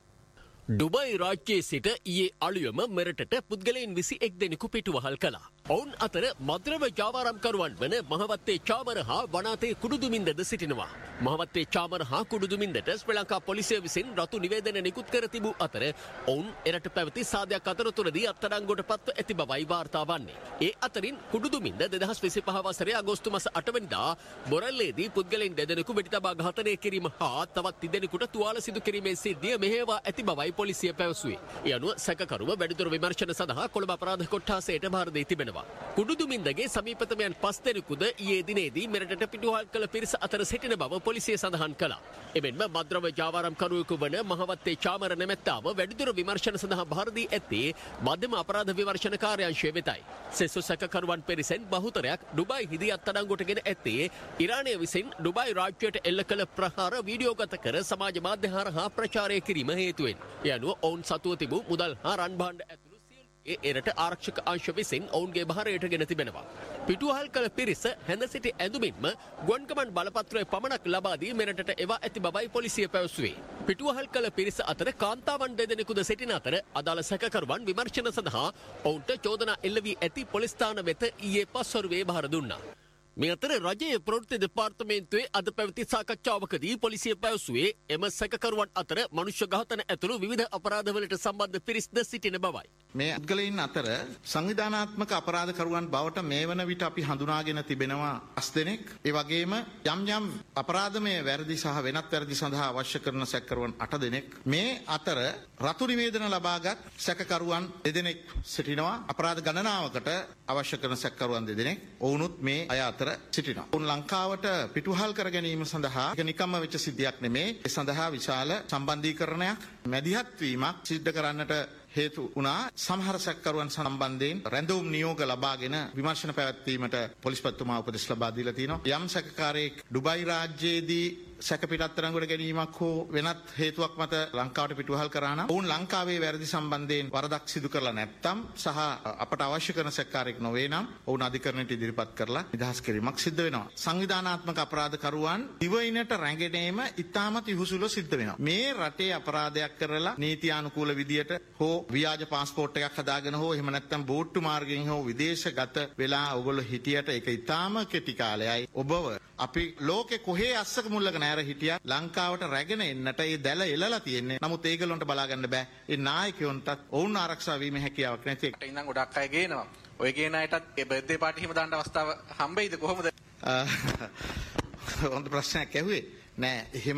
ඩුබයි රාජ්‍යයේ සිට ඊයේ අලුයම මෙරටට පුද්ගලයන් 21 දෙනෙකු පිටුවහල් කළා. ඔවුන් අතර මද්‍රව ජාවාරම්කරුවන් වන මහවත්තේ චාමර හා වනාතේ කුඩුදුමින්දද සිටිනවා. මහවත්තේ චාමර හා කුඩුදුමින්දට ශ්‍රී ලංකා පොලිසිය විසින් රතු නිවේදන නිකුත් කර තිබූ අතර ඔවුන් එරට පැවති සාදයක් අතරතුරදී අත්අඩංගුවට පත්ව ඇති බවයි වාර්තා වන්නේ. ඒ අතරින් කුඩුදුමින්ද 2025 වසරේ අගෝස්තු මාස 8 වෙනිදා බොරැල්ලේදී පුද්ගලයන් දෙදෙනෙකු වෙඩි තබා ඝාතනය කිරීම හා තවත් තිදෙනෙකුට තුවාල සිදු කිරීමේ සිද්ධිය මෙහෙයවා ඇති බවයි පොලිසිය පැවසුවේ. ඒ අනුව සැකකරුව වැඩිදුර විමර්ශන සඳහා කොළඹ අපරාධ කොට්ටාසයට භාර දී තිබෙනවා. කුඩුදුමින්දගේ සමීපතමයන් 5 දෙනෙකුද ඊයේ දිනේදී මෙරටට පිටුවහල් කළ පිරිස අතර සිටින බව පොලිසිය සඳහන් කළා. එමෙන්ම මද්‍රව ජාවාරම්කරුවෙකු වන මහවත්තේ චාමර නැමැත්තාව වැඩිදුර විමර්ශන සඳහා භාර දී ඇත්තේ මධ්‍යම අපරාධ විමර්ශන කාර්යාංශය වෙතයි. සෙසු සැකකරුවන් පෙරිසෙන් බහුතරයක් ඩුබායි හිදී අත්අඩංගුවටගෙන ඇත්තේ ඉරානය විසින් ඩුබායි රාජ්‍යයට එල්ල කළ ප්‍රහාර වීඩියෝගත කර සමාජ මාධ්‍ය හරහා ප්‍රචාරය කිරීම හේතුවෙන්. ඒ අනුව ඔවුන් සතුව තිබූ මුදල් හා රන් භාණ්ඩ ඇතුළු එරට ආරක්ෂක අංශ විසින් ඔවුන්ගේ භාරයට ගෙන තිබෙනවා. පිටුවහල් කළ පිරිස හැඳ සිටි ඇඳුමින්ම ගුවන්කමන් බලපත්‍රය පමණක් ලබා දී මෙරටට එවා ඇති බවයි පොලිසිය පැවසුවේ. පිටුවහල් කළ පිරිස අතර කාන්තාවන් දෙදෙනෙකුද සිටින අතර අදාළ සැකකරුවන් විමර්ශන සඳහා ඔවුන්ට චෝදනා එල්ල වී ඇති පොලිස් ස්ථාන වෙත ඊයේ පස්වරුවේ භාර දුන්නා. මේ අතර රජයේ ප්‍රවෘත්ති දෙපාර්තමේන්තුවේ අද පැවති සාකච්ඡාවකදී පොලිසිය පැවසුවේ එම සැකකරුවන් අතර මනුෂ්‍ය ඝාතන ඇතුළු විවිධ අපරාධවලට සම්බන්ධ පිරිස්ද සිටින බවයි. මේ පුද්ගලයන් අතර සංවිධානාත්මක අපරාධකරුවන් බවට මේ වන විට අපි හඳුනාගෙන තිබෙනවා 5 දෙනෙක්. ඒ වගේම යම් යම් අපරාධමය වැරදි සහ වෙනත් වැරදි සඳහා අවශ්‍ය කරන සැකකරුවන් 8 දෙනෙක්. මේ අතර රතු නිවේදන ලබාගත් සැකකරුවන් 2 දෙනෙක් සිටිනවා. අපරාධ ගණනාවකට අවශ්‍ය කරන සැකකරුවන් 2 දෙනෙක්. ඔවුනුත් මේ අය අතර සිටිනවා. උන් ලංකාවට පිටුහල් කර ගැනීම සඳහා ඒක නිකම්ම වෙච්ච සිද්ධියක් නෙමේ. ඒ සඳහා විශාල සම්බන්ධීකරණයක් මැදිහත් වීමක් සිද්ධ කරන්නට හේතු වුණා. සමහර සැකකරුවන් සම්බන්ධයෙන් රැඳවුම් නියෝග ලබාගෙන විමර්ශන පැවැත්වීමට පොලිස්පතිතුමා උපදෙස් ලබා දීලා තිනවා. යම් සැකකාරයෙක් ඩුබයි රාජ්‍යයේදී සැක පිටත්තරංගොඩ ගැනීමක් හෝ වෙනත් හේතුවක් මත ලංකාවට පිටුවහල් කරා නම් ඔවුන් ලංකාවේ වැරදි සම්බන්ධයෙන් වරදක් සිදු කරලා නැත්නම් සහ අපට අවශ්‍ය කරන සැකකාරයෙක් නොවේ නම් ඔවුන් අධිකරණයට ඉදිරිපත් කරලා නිදහස් කිරීමක් සිද්ධ වෙනවා. සංවිධානාත්මක අපරාධකරුවන් දිවයිනට රැඳෙනේම ඉතාමත් යහුසුලව සිද්ධ වෙනවා. මේ රටේ අපරාධයක් කරලා නීතියානුකූල විදියට හෝ ව්‍යාජ පාස්පෝර්ට් එකක් හදාගෙන හෝ එහෙම නැත්නම් බෝට්ටු මාර්ගයෙන් හෝ විදේශගත වෙලා ඔයගොල්ලෝ හිටියට ඒක ඉතාම කෙටි කාලයයි. ඔබව අපි ලෝකේ කොහේ අස්සක මුල්ලක නෑර හිටියා ලංකාවට රැගෙන එන්නට ඒ දැල එලලා තියෙන්නේ. නමුත් ඒගොල්ලන්ට බලා ගන්න බෑ. ඒ නායකයන්ටත් ඔවුන් ආරක්ෂා වීමේ හැකියාවක් නැති එක. ඉතින් ගොඩක් අය ගේනවා. ඔය ගේන අයටත් ඒ බර්ත්ඩේ පාටි හිම දාන්න අවස්ථාව හම්බෙයිද කොහොමද? හොඳ ප්‍රශ්නයක් ඇහුවේ. නෑ එහෙම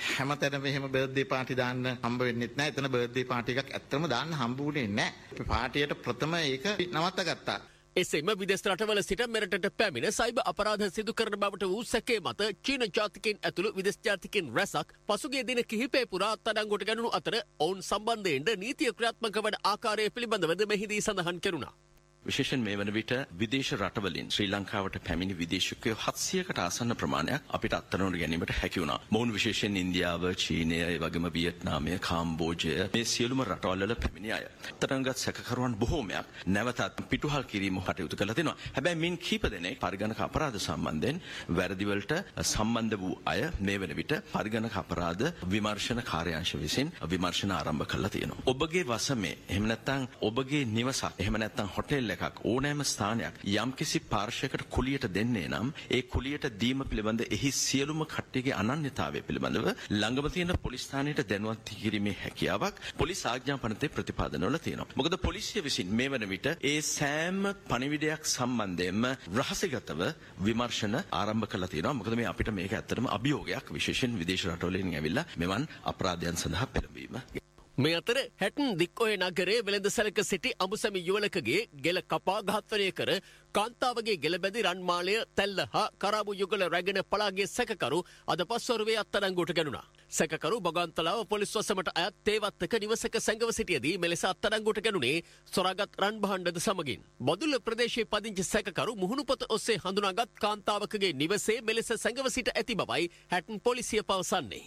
හැමතැනම එහෙම බර්ත්ඩේ පාටි දාන්න හම්බ වෙන්නේ නැහැ. එතන බර්ත්ඩේ පාටි එකක් ඇත්තම දාන්න හම්බ වුණේ නැහැ. පාටියට ප්‍රථම ඒක නවත්ත ගත්තා. එසේම විදේශ රටවල සිට මෙරටට පැමිණ සයිබර් අපරාධ සිදු කරන බවට වූ සැකේ මත චීන ජාතිකයින් ඇතුළු විදේශ ජාතිකයින් රැසක් පසුගිය දින කිහිපය පුරා අත්අඩංගුවට ගැනුණු අතර ඔවුන් සම්බන්ධයෙන්ද නීතිය ක්‍රියාත්මක වන ආකාරය පිළිබඳවද මෙහිදී සඳහන් කෙරුණා. විශේෂයෙන් මේ වන විට විදේශ රටවලින් ශ්‍රී ලංකාවට පැමිණි විදේශිකයෝ 700කට ආසන්න ප්‍රමාණයක් අපිට අත්අඩංගුවට ගැනීමට හැකි වුණා. මොවුන් විශේෂයෙන් ඉන්දියාව, චීනය, ඒ වගේම වියට්නාමය, කාම්බෝජය මේ සියලුම රටවල් වල පැමිණි අය. අත්අඩංගුගත් සැකකරුවන් බොහෝමයක් නැවතත් පිටුහල් කිරීම කටයුතු කළා දෙනවා. හැබැයි මින් කීප දෙනෙක් පරිගණක අපරාධ සම්බන්ධයෙන් වැරදි වලට සම්බන්ධ වූ අය මේ වන විට පරිගණක අපරාධ විමර්ශන කාර්යාංශ විසින් විමර්ශන ආරම්භ කළා තියෙනවා. ඔබගේ වසමේ එහෙම නැත්නම් ඔබගේ නිවසක් එහෙම නැත්නම් හොටෙල් එකක් ඕනෑම ස්ථානයක් යම්කිසි පාර්ශ්වයකට කුලියට දෙන්නේ නම් ඒ කුලියට දීම පිළිබඳ එහි සියලුම කට්ටියගේ අනන්‍යතාවය පිළිබඳව ළඟම තියෙන පොලිස් ස්ථානයට දැනුවත් කිරීමේ හැකියාවක් පොලිස් ආඥාපනතේ ප්‍රතිපාදනවල තියෙනවා. මොකද පොලිසිය විසින් මේ වන විට ඒ සෑම පණිවිඩයක් සම්බන්ධයෙන්ම රහසිගතව විමර්ශන ආරම්භ කළා තියෙනවා. මොකද මේ අපිට මේක ඇත්තටම අභියෝගයක් විශේෂයෙන් විදේශ රටවලින් ඇවිල්ලා මෙවන් අපරාධයන් සඳහා පෙළඹවීම. මේ අතර හැටන් දික්ඔය නගරේ වෙළඳසැලක සිටි අඹුසැමි යුවලකගේ ගෙල කපා ඝාතනය කර කාන්තාවගේ ගෙලබැඳි රන්මාලය තැල්ල හා කරාබු යුගල රැගෙන පලාගේ සැකකරු අද පස්වරුවේ අත්අඩංගුවට ගැනුණා. සැකකරු බගන්තලාව පොලිස් වසමට අයත් තේවත්තක නිවසක සැඟව සිටියදී මෙලෙස අත්අඩංගුවට ගැනුණේ සොරාගත් රන් භාණ්ඩද සමගින්. බදුල්ල ප්‍රදේශයේ පදිංචි සැකකරු මුහුණුපොත ඔස්සේ හඳුනාගත් කාන්තාවකගේ නිවසේ මෙලෙස සැඟව සිට ඇති බවයි හැටන් පොලිසිය පවසන්නේ.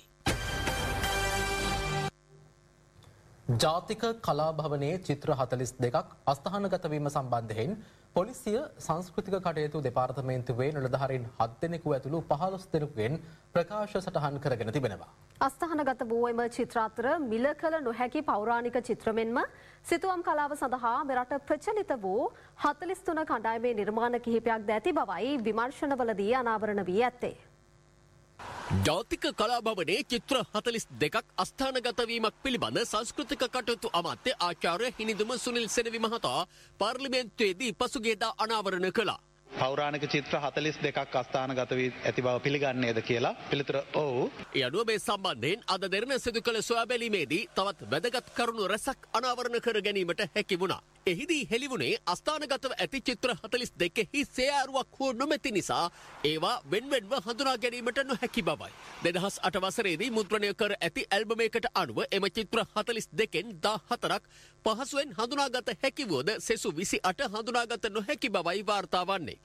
ජාතික කලා භවනයේ චිත්‍ර 42ක් අස්ථානගත වීම සම්බන්ධයෙන් පොලිසිය සංස්කෘතික කටයුතු දෙපාර්තමේන්තුවේ නිලධාරීන් 7 දෙනෙකු ඇතුළු 15 දෙනෙකුගෙන් ප්‍රකාශ සටහන් කරගෙන තිබෙනවා. අස්ථානගත වූ එම චිත්‍ර අතර මිල කළ නොහැකි පෞරාණික චිත්‍ර මෙන්ම සිතුවම් කලාව සඳහා මෙරට ප්‍රචලිත වූ 43 කණ්ඩායමේ නිර්මාණ කිහිපයක්ද ඇති බවයි විමර්ශනවලදී අනාවරණ වී ඇත්තේ. ජාතික කලාභවනයේ චිත්‍ර 42ක් අස්ථානගත වීමක් පිළිබඳ සංස්කෘතික කටයුතු අමාත්‍ය ආචාර්ය හිනිදුම සුනිල් සෙනවි මහතා පාර්ලිමේන්තුවේදී පසුගියදා අනාවරණ කළා. පෞරාණික චිත්‍ර 42ක් අස්ථානගත වී ඇති බව පිළිගන්නේද කියලා පිළිතුර ඔව්. ඒ අනුව මේ සම්බන්ධයෙන් අද දෙරණ සිදු කළ සොයා බැලීමේදී තවත් වැදගත් කරුණු රැසක් අනාවරණ කර ගැනීමට හැකි වුණා. එහිදී හෙළිවුණේ අස්ථානගතව ඇති චිත්‍ර 42හි සෑරුවක් හෝ නොමැති නිසා ඒවා වෙන්වෙන්ව හඳුනා ගැනීමට නොහැකි බවයි. 2008 වසරේදී මුද්‍රණය කර ඇති ඇල්බමයකට අනුව එම චිත්‍ර 42න් 14ක් පහසුවෙන් හඳුනාගත හැකි වුවද සෙසු 28 හඳුනාගත නොහැකි බවයි වාර්තා වන්නේ.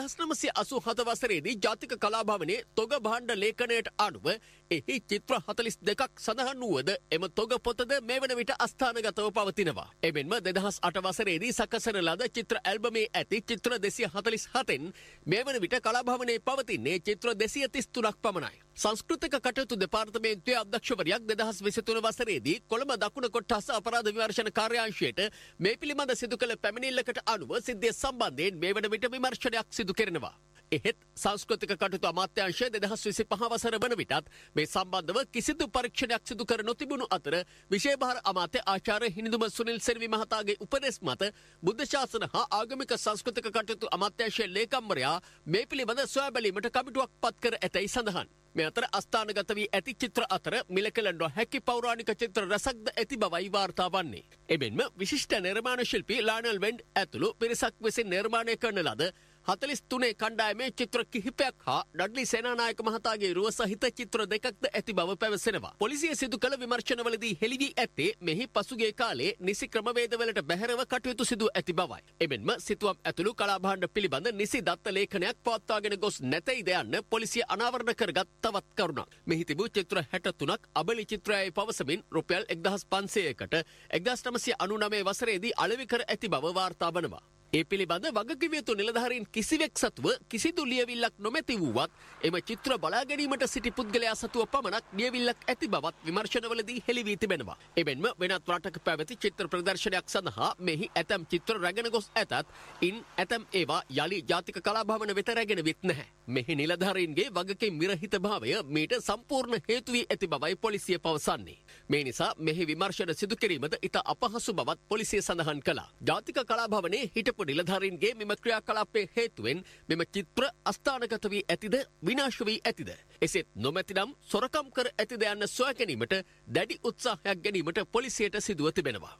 1987 වසරේදී ජාතික කලාභවනයේ තොග භාණ්ඩ ලේඛනයට අනුව එහි චිත්‍ර 42ක් සඳහන් වුවද එම තොග පොතද මේ වන විට අස්ථානගතව පවතිනවා. එමෙන්ම 2008 වසරේදී සකසන ලද චිත්‍ර ඇල්බමේ ඇති චිත්‍ර 247න් මේ වන විට කලාභවනයේ පවතින්නේ චිත්‍ර 233ක් පමණයි. සංස්කෘතික කටයුතු දෙපාර්තමේන්තුවේ අධ්‍යක්ෂවරියක් 2023 වසරේදී කොළඹ දකුණ කොට්ටාස අපරාධ විමර්ශන කාර්යාංශයට මේ පිළිබඳ සිදු කළ පැමිණිල්ලකට අනුව සිද්ධිය සම්බන්ධයෙන් මේ වන විට විමර්ශනයක් සිදු කෙරෙනවා. එහෙත් සංස්කෘතික කටයුතු අමාත්‍යාංශය 2025 වසර වන විටත් මේ සම්බන්ධව කිසිදු පරීක්ෂණයක් සිදු කර නොතිබුණු අතර විශේෂ භාර අමාත්‍ය ආචාර්ය හිනිදුම සුනිල් සෙනවි මහතාගේ උපදෙස් මත බුද්ධ ශාසන හා ආගමික සංස්කෘතික කටයුතු අමාත්‍යාංශයේ ලේකම්වරයා මේ පිළිබඳ සොයා බැලීමට කමිටුවක් පත් කර ඇතැයි සඳහන්. මේ අතර අස්ථානගත වී ඇති චිත්‍ර අතර මිල කළ නොහැකි පෞරාණික චිත්‍ර රසක්ද ඇති බවයි වාර්තා වන්නේ. එමෙන්ම විශිෂ්ට නිර්මාණ ශිල්පී ලානල් වෙන්ඩ් ඇතුළු පිරිසක් විසින් නිර්මාණය කරන ලද 43 කණ්ඩායමේ චිත්‍ර කිහිපයක් හා ඩඩ්ලි සේනානායක මහතාගේ රුව සහිත චිත්‍ර දෙකක්ද ඇති බව පැවසෙනවා. පොලිසිය සිදු කළ විමර්ශනවලදී හෙළි වී ඇත්තේ මෙහි පසුගිය කාලේ නිසි ක්‍රමවේදවලට බැහැරව කටයුතු සිදු ඇති බවයි. එමෙන්ම සිතුවම් ඇතුළු කලාභාණ්ඩ පිළිබඳ නිසි දත්ත ලේඛනයක් පවත්වාගෙන ගොස් නැතැයිද යන්න පොලිසිය අනාවරණ කරගත් තවත් කරුණක්. මෙහි තිබූ චිත්‍ර 63ක් අබලි චිත්‍රයයි පවසමින් රුපියල් 1500කට 1999 වසරේදී අලෙවි කර ඇති බව වාර්තා වනවා. ඒ පිළිබඳ වගකිව යුතු නිලධාරීන් කිසිවෙක් සතුව කිසිදු ලියවිල්ලක් නොමැති වූවත් එම චිත්‍ර බලා ගැනීමට සිටි පුද්ගලයා සතුව පමණක් ලියවිල්ලක් ඇති බවත් විමර්ශනවලදී හෙළි වී තිබෙනවා. එමෙන්ම වෙනත් රටක පැවති චිත්‍ර ප්‍රදර්ශනයක් සඳහා මෙහි ඇතැම් චිත්‍ර රැගෙන ගොස් ඇතත් ඉන් ඇතැම් ඒවා යලි ජාතික කලාභවන වෙත රැගෙන විත් නැහැ. මෙහි නිලධාරීන්ගේ වගකීම් විරහිත භාවය මීට සම්පූර්ණ හේතු වී ඇති බවයි පොලිසිය පවසන්නේ. මේ නිසා මෙහි විමර්ශන සිදු කිරීමද ඉතා අපහසු බවත් පොලිසිය සඳහන් කළා. ජාතික කලාභවනයේ හිටපු නිලධාරීන්ගේ මෙම ක්‍රියාකලාපයේ හේතුවෙන් මෙම චිත්‍ර අස්ථානගත වී ඇතිද විනාශ වී ඇතිද එසේත් නොමැතිනම් සොරකම් කර ඇතිද යන්න සොයා ගැනීමට දැඩි උත්සාහයක් ගැනීමට පොලිසියට සිදුව තිබෙනවා.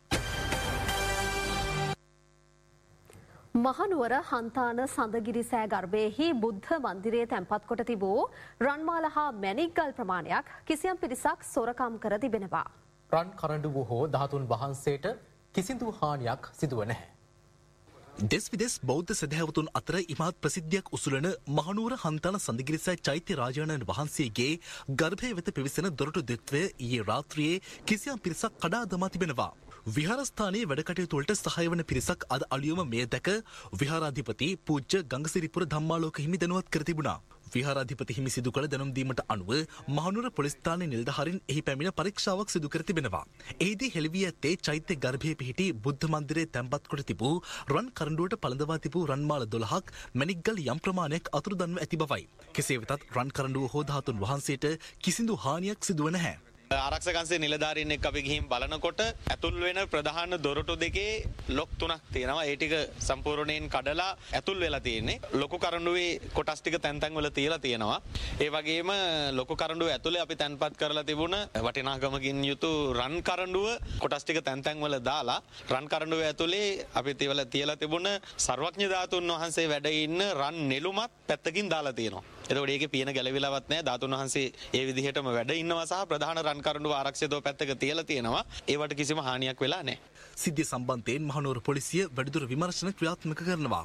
මහනුවර හන්තාන සඳගිරි සෑ ගර්භයෙහි බුද්ධ මන්දිරයේ තැන්පත් කොට තිබූ රන්මාල හා මැණික්ගල් ප්‍රමාණයක් කිසියම් පිරිසක් සොරකම් කර තිබෙනවා. රන් කරඬුව හෝ ධාතුන් වහන්සේට කිසිදු හානියක් සිදුව නැහැ. දෙස් විදෙස් බෞද්ධ සැදැහැවතුන් අතර ඉමහත් ප්‍රසිද්ධියක් උසුලන මහනුවර හන්තාන සඳගිරිසෑ චෛත්‍ය රාජානන් වහන්සේගේ ගර්භය වෙත පිවිසෙන දොරටු දෙත්වය ඊයේ රාත්‍රියේ කිසියම් පිරිසක් කඩා දමා තිබෙනවා. විහාරස්ථානයේ වැඩකටයුතු වලට සහාය වන පිරිසක් අද අලුයම මෙය දැක විහාරාධිපති පූජ්‍ය ගංගසිරිපුර ධම්මාලෝක හිමි දැනුවත් කර තිබුණා. විහාරාධිපති හිමි සිදු කළ දැනුම් දීමට අනුව මහනුවර පොලිස් ස්ථානයේ නිලධාරීන් එහි පැමිණ පරීක්ෂාවක් සිදු කර තිබෙනවා. එහිදී හෙළවී ඇත්තේ චෛත්‍ය ගර්භයේ පිහිටි බුද්ධ මන්දිරයේ තැන්පත් කොට තිබූ රන් කරඬුවට පළඳවා තිබූ රන්මාල 12ක් මැණික්ගල් යම් ප්‍රමාණයක් අතුරුදන්ව ඇති බවයි. කෙසේ වෙතත් රන් කරඬුව හෝ ධාතුන් වහන්සේට කිසිදු හානියක් සිදුව නැහැ. ආරක්ෂකංශයේ නිලධාරීන් එක්ක අපි ගිහින් බලනකොට ඇතුල් වෙන ප්‍රධාන දොරටු දෙකේ ලොක් 3ක් තියෙනවා. ඒ ටික සම්පූර්ණයෙන් කඩලා ඇතුල් වෙලා තියෙන්නේ. ලොකු කරඬුවේ කොටස් ටික තැන් තැන් වල තියලා තියෙනවා. ඒ වගේම ලොකු කරඬුව ඇතුලේ අපි තැන්පත් කරලා තිබුණ වටිනාකමකින් යුතු රන් කරඬුව කොටස් ටික තැන් තැන් වල දාලා රන් කරඬුව ඇතුලේ අපි තියලා තිබුණ සර්වඥ ධාතුන් වහන්සේ වැඩ ඉන්න රන් නෙළුමත් පැත්තකින් දාලා තියෙනවා. එතකොට ඒකේ පියන ගැලවිලවත් නැහැ. ධාතුන් වහන්සේ ඒ විදිහටම වැඩ ඉන්නවා සහ ප්‍රධාන රන් කරඬුව ආරක්ෂිතව පැත්තක තියලා තියෙනවා. ඒවට කිසිම හානියක් වෙලා නැහැ. සිද්ධිය සම්බන්ධයෙන් මහනුවර පොලිසිය වැඩිදුර විමර්ශන ක්‍රියාත්මක කරනවා.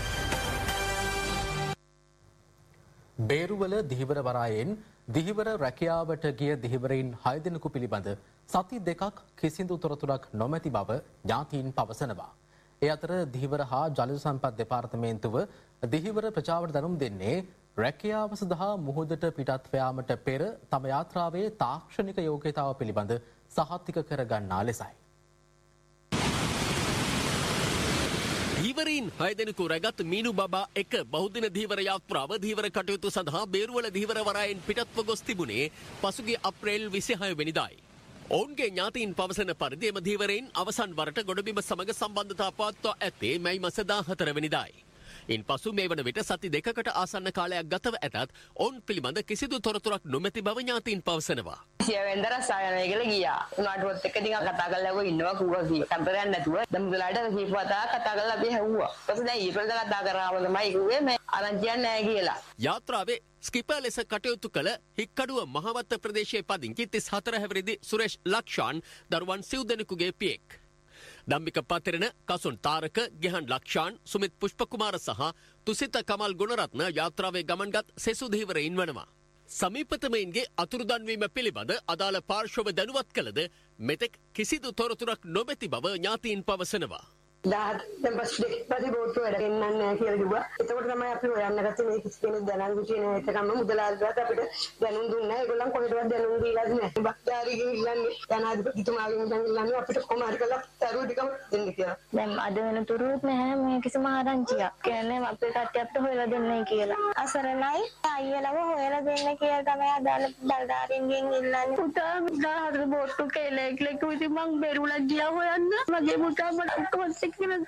බේරුවල දිහිවර වරායෙන් දිහිවර රැකියාවට ගිය දිහිවරයින් 6 දෙනෙකු පිළිබඳ සති දෙකක් කිසිදු තොරතුරක් නොමැති බව ඥාතීන් පවසනවා. ඒ අතර දිහිවර හා ජල සම්පත් දෙපාර්තමේන්තුව දිහිවර ප්‍රජාවට දැනුම් දෙන්නේ රැකියාව සඳහා මුහුදට පිටත් යාමට පෙර තම යාත්‍රාවේ තාක්ෂණික යෝග්‍යතාව පිළිබඳ සහතික කරගන්නා ලෙසයි. ධීවරීන් 6 දෙනෙකු රැගත් මීනු බබා එක බහුදින ධීවර යාත්‍රාව ධීවර කටයුතු සඳහා බේරුවල ධීවර වරායෙන් පිටත්ව ගොස් තිබුණේ පසුගිය අප්‍රේල් 26 වෙනිදායි. ඔවුන්ගේ ඥාතීන් පවසන පරිදි එම ධීවරයින් අවසන් වරට ගොඩබිම සමග සම්බන්ධතා පවත්වා ඇත්තේ මැයි මාස 14 වෙනිදායි. ඉන් පසු මේ වන විට සති දෙකකට ආසන්න කාලයක් ගතව ඇතත් ඔවුන් පිළිබඳ කිසිදු තොරතුරක් නොමැති බව ඥාතීන් පවසනවා. සියවෙන්ද රස්සායනය කියලා ගියා. උනාට පොත් එක ටිකක් කතා කරලා ගෝ ඉන්නවා කූවා කී. කම්පරයක් නැතුව දැන් මුදලාට කීපවතා කතා කරලා අපි හැව්වා. ඊපස්සේ දැන් ඊපස්සේ කතා කරාම තමයි කිව්වේ මේ ආරංචියක් නැහැ කියලා. යාත්‍රාවේ ස්කිපර් ලෙස කටයුතු කළ හික්කඩුව මහවත්ත ප්‍රදේශයේ පදිංචි 34 හැවිරිදි සුරේෂ් ලක්ෂාන් දරුවන් 7 දෙනෙකුගේ පියෙක්. දම්මික පතිරණ කසුන් තාරක ගෙහන් ලක්ෂාන් සුමිත් පුෂ්පකුමාර සහ තුසිත කමල් ගුණරත්න යාත්‍රාවේ ගමන්ගත් සෙසු ධීවරයින් වනවා. සමීපතමයින්ගේ අතුරුදන්වීම පිළිබඳ අදාළ පාර්ශ්ව දැනුවත් කළද මෙතෙක් කිසිදු තොරතුරක් නොමැති බව ඥාතීන් පවසනවා. දැන් පස්සේ බෝට්ටු වැඩ ගෙන්නන්නේ නැහැ කියලා කිව්වා. එතකොට තමයි අපි හොයන්න ගත්තේ මේ කිසි කෙනෙක් දැනගු කියන එකම මුදලාලිට අපිට දැනුම් දුන්නේ නැහැ. ඒගොල්ලන් කොහෙටවත් දැනුම් දීලා නැහැ. බක්දාරිගෙන් ඉල්ලන්නේ ජනාධිපතිතුමාගෙන් ඉල්ලන්නේ අපිට කොමාරි කරලා තරුව ටිකම දෙන්න කියලා. දැන් අද වෙනතුරුත් නැහැ මේ කිසිම ආරංචියක්. කියන්නේ අපේ කට්ටිය අපිට හොයලා දෙන්නේ කියලා. අසරණයි අයියලව හොයලා දෙන්න කියලා තමයි අදාළ බල්දාරින්ගෙන් ඉල්ලන්නේ. පුතා 14 බෝට්ටු කෙලෙක් ලෙක් ඉතින් මං බෙරුලා ගියා හොයන්න. මගේ පුතා මට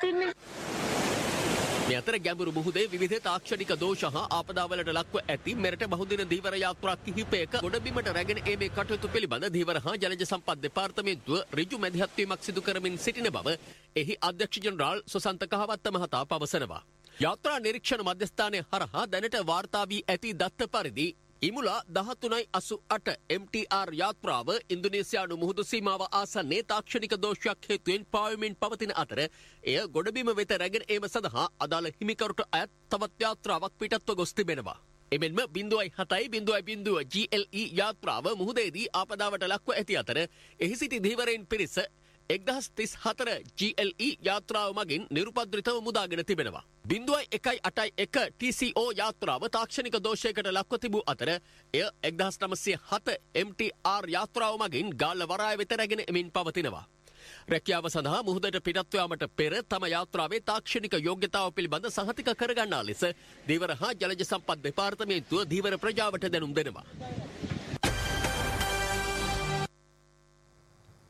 මේ අතර ගැඹුරු මුහුදේ විවිධ තාක්ෂණික දෝෂ හා ආපදාවලට ලක්ව ඇති මෙරට බහුදින ධීවර යාත්‍රා කිහිපයක ගොඩබිමට රැගෙන ඒමේ කටයුතු පිළිබඳ ධීවර හා ජලජ සම්පත් දෙපාර්තමේන්තුව ඍජු මැදිහත්වීමක් සිදු කරමින් සිටින බව එහි අධ්‍යක්ෂ ජෙනරාල් සුසන්ත කහවත්ත මහතා පවසනවා. යාත්‍රා නිරීක්ෂණ මධ්‍යස්ථානය හරහා දැනට වාර්තා වී ඇති දත්ත පරිදි ඉමුලා 13.88 MTR යාත්‍රාව ඉන්දුනීසියානු මුහුදු සීමාව ආසන්නයේ තාක්ෂණික දෝෂයක් හේතුවෙන් පාවෙමින් පවතින අතර එය ගොඩබිම වෙත රැගෙන ඒම සඳහා අදාළ හිමිකරුට අයත් තවත් යාත්‍රාවක් පිටත්ව ගොස් තිබෙනවා. එමෙන්ම 0.7.0 GLE යාත්‍රාව මුහුදේදී ආපදාවට ලක්ව ඇති අතර එහි සිටි ධීවරයින් පිරිස 1034 GLE යාත්‍රාව මගින් නිරුපද්‍රිතව මුදාගෙන තිබෙනවා. 0.181 TCO යාත්‍රාව තාක්ෂණික දෝෂයකට ලක්ව තිබූ අතර එය 1907 MTR යාත්‍රාව මගින් ගාල්ල වරාය වෙත රැගෙන එමින් පවතිනවා. රැකියාව සඳහා මුහුදට පිටත් යාමට පෙර තම යාත්‍රාවේ තාක්ෂණික යෝග්‍යතාව පිළිබඳ සහතික කරගන්නා ලෙස ධීවර හා ජලජ සම්පත් දෙපාර්තමේන්තුව ධීවර ප්‍රජාවට දැනුම් දෙනවා.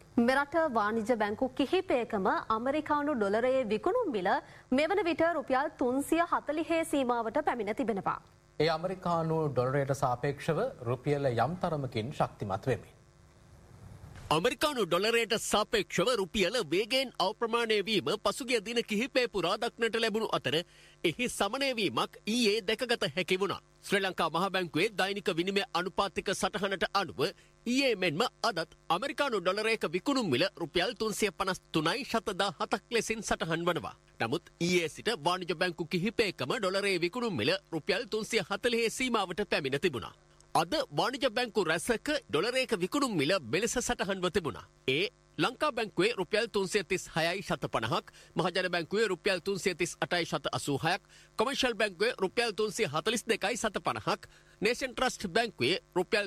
මෙරට වාණිජ බැංකු කිහිපයකම ඇමරිකානු ඩොලරයේ විකුණුම් මිල මෙවන විට රුපියල් 340 සීමාවට පැමිණ තිබෙනවා. ඒ ඇමරිකානු ඩොලරයට සාපේක්ෂව රුපියල යම් තරමකින් ශක්තිමත් වෙමින්. ඇමරිකානු ඩොලරයට සාපේක්ෂව රුපියල වේගයෙන් අප්‍රමාණය වීම පසුගිය දින කිහිපය පුරා දක්නට ලැබුණු අතර එහි සමනය වීමක් ඊයේ දැකගත හැකි වුණා. ශ්‍රී ලංකා මහ බැංකුවේ දෛනික විනිමය අනුපාතික සටහනට අනුව ඊයේ මෙන්ම අදත් ඇමරිකානු ඩොලරයක විකුණුම් මිල රුපියල් 353.17ක් ලෙසින් සටහන් වනවා. නමුත් ඊයේ සිට වාණිජ බැංකු කිහිපයකම ඩොලරයේ විකුණුම් මිල රුපියල් 340 සීමාවට පැමිණ තිබුණා. අද වාණිජ බැංකු රැසක ඩොලරයක විකුණුම් මිල මෙලෙස සටහන්ව තිබුණා. ඒ ලංකා බැංකුවේ රුපියල් 336.50ක්, මහජන බැංකුවේ රුපියල් 338.86ක්, කොමර්ෂල් බැංකුවේ රුපියල් 342.50ක්, නේෂන් ට්‍රස්ට් බැංකුවේ රුපියල්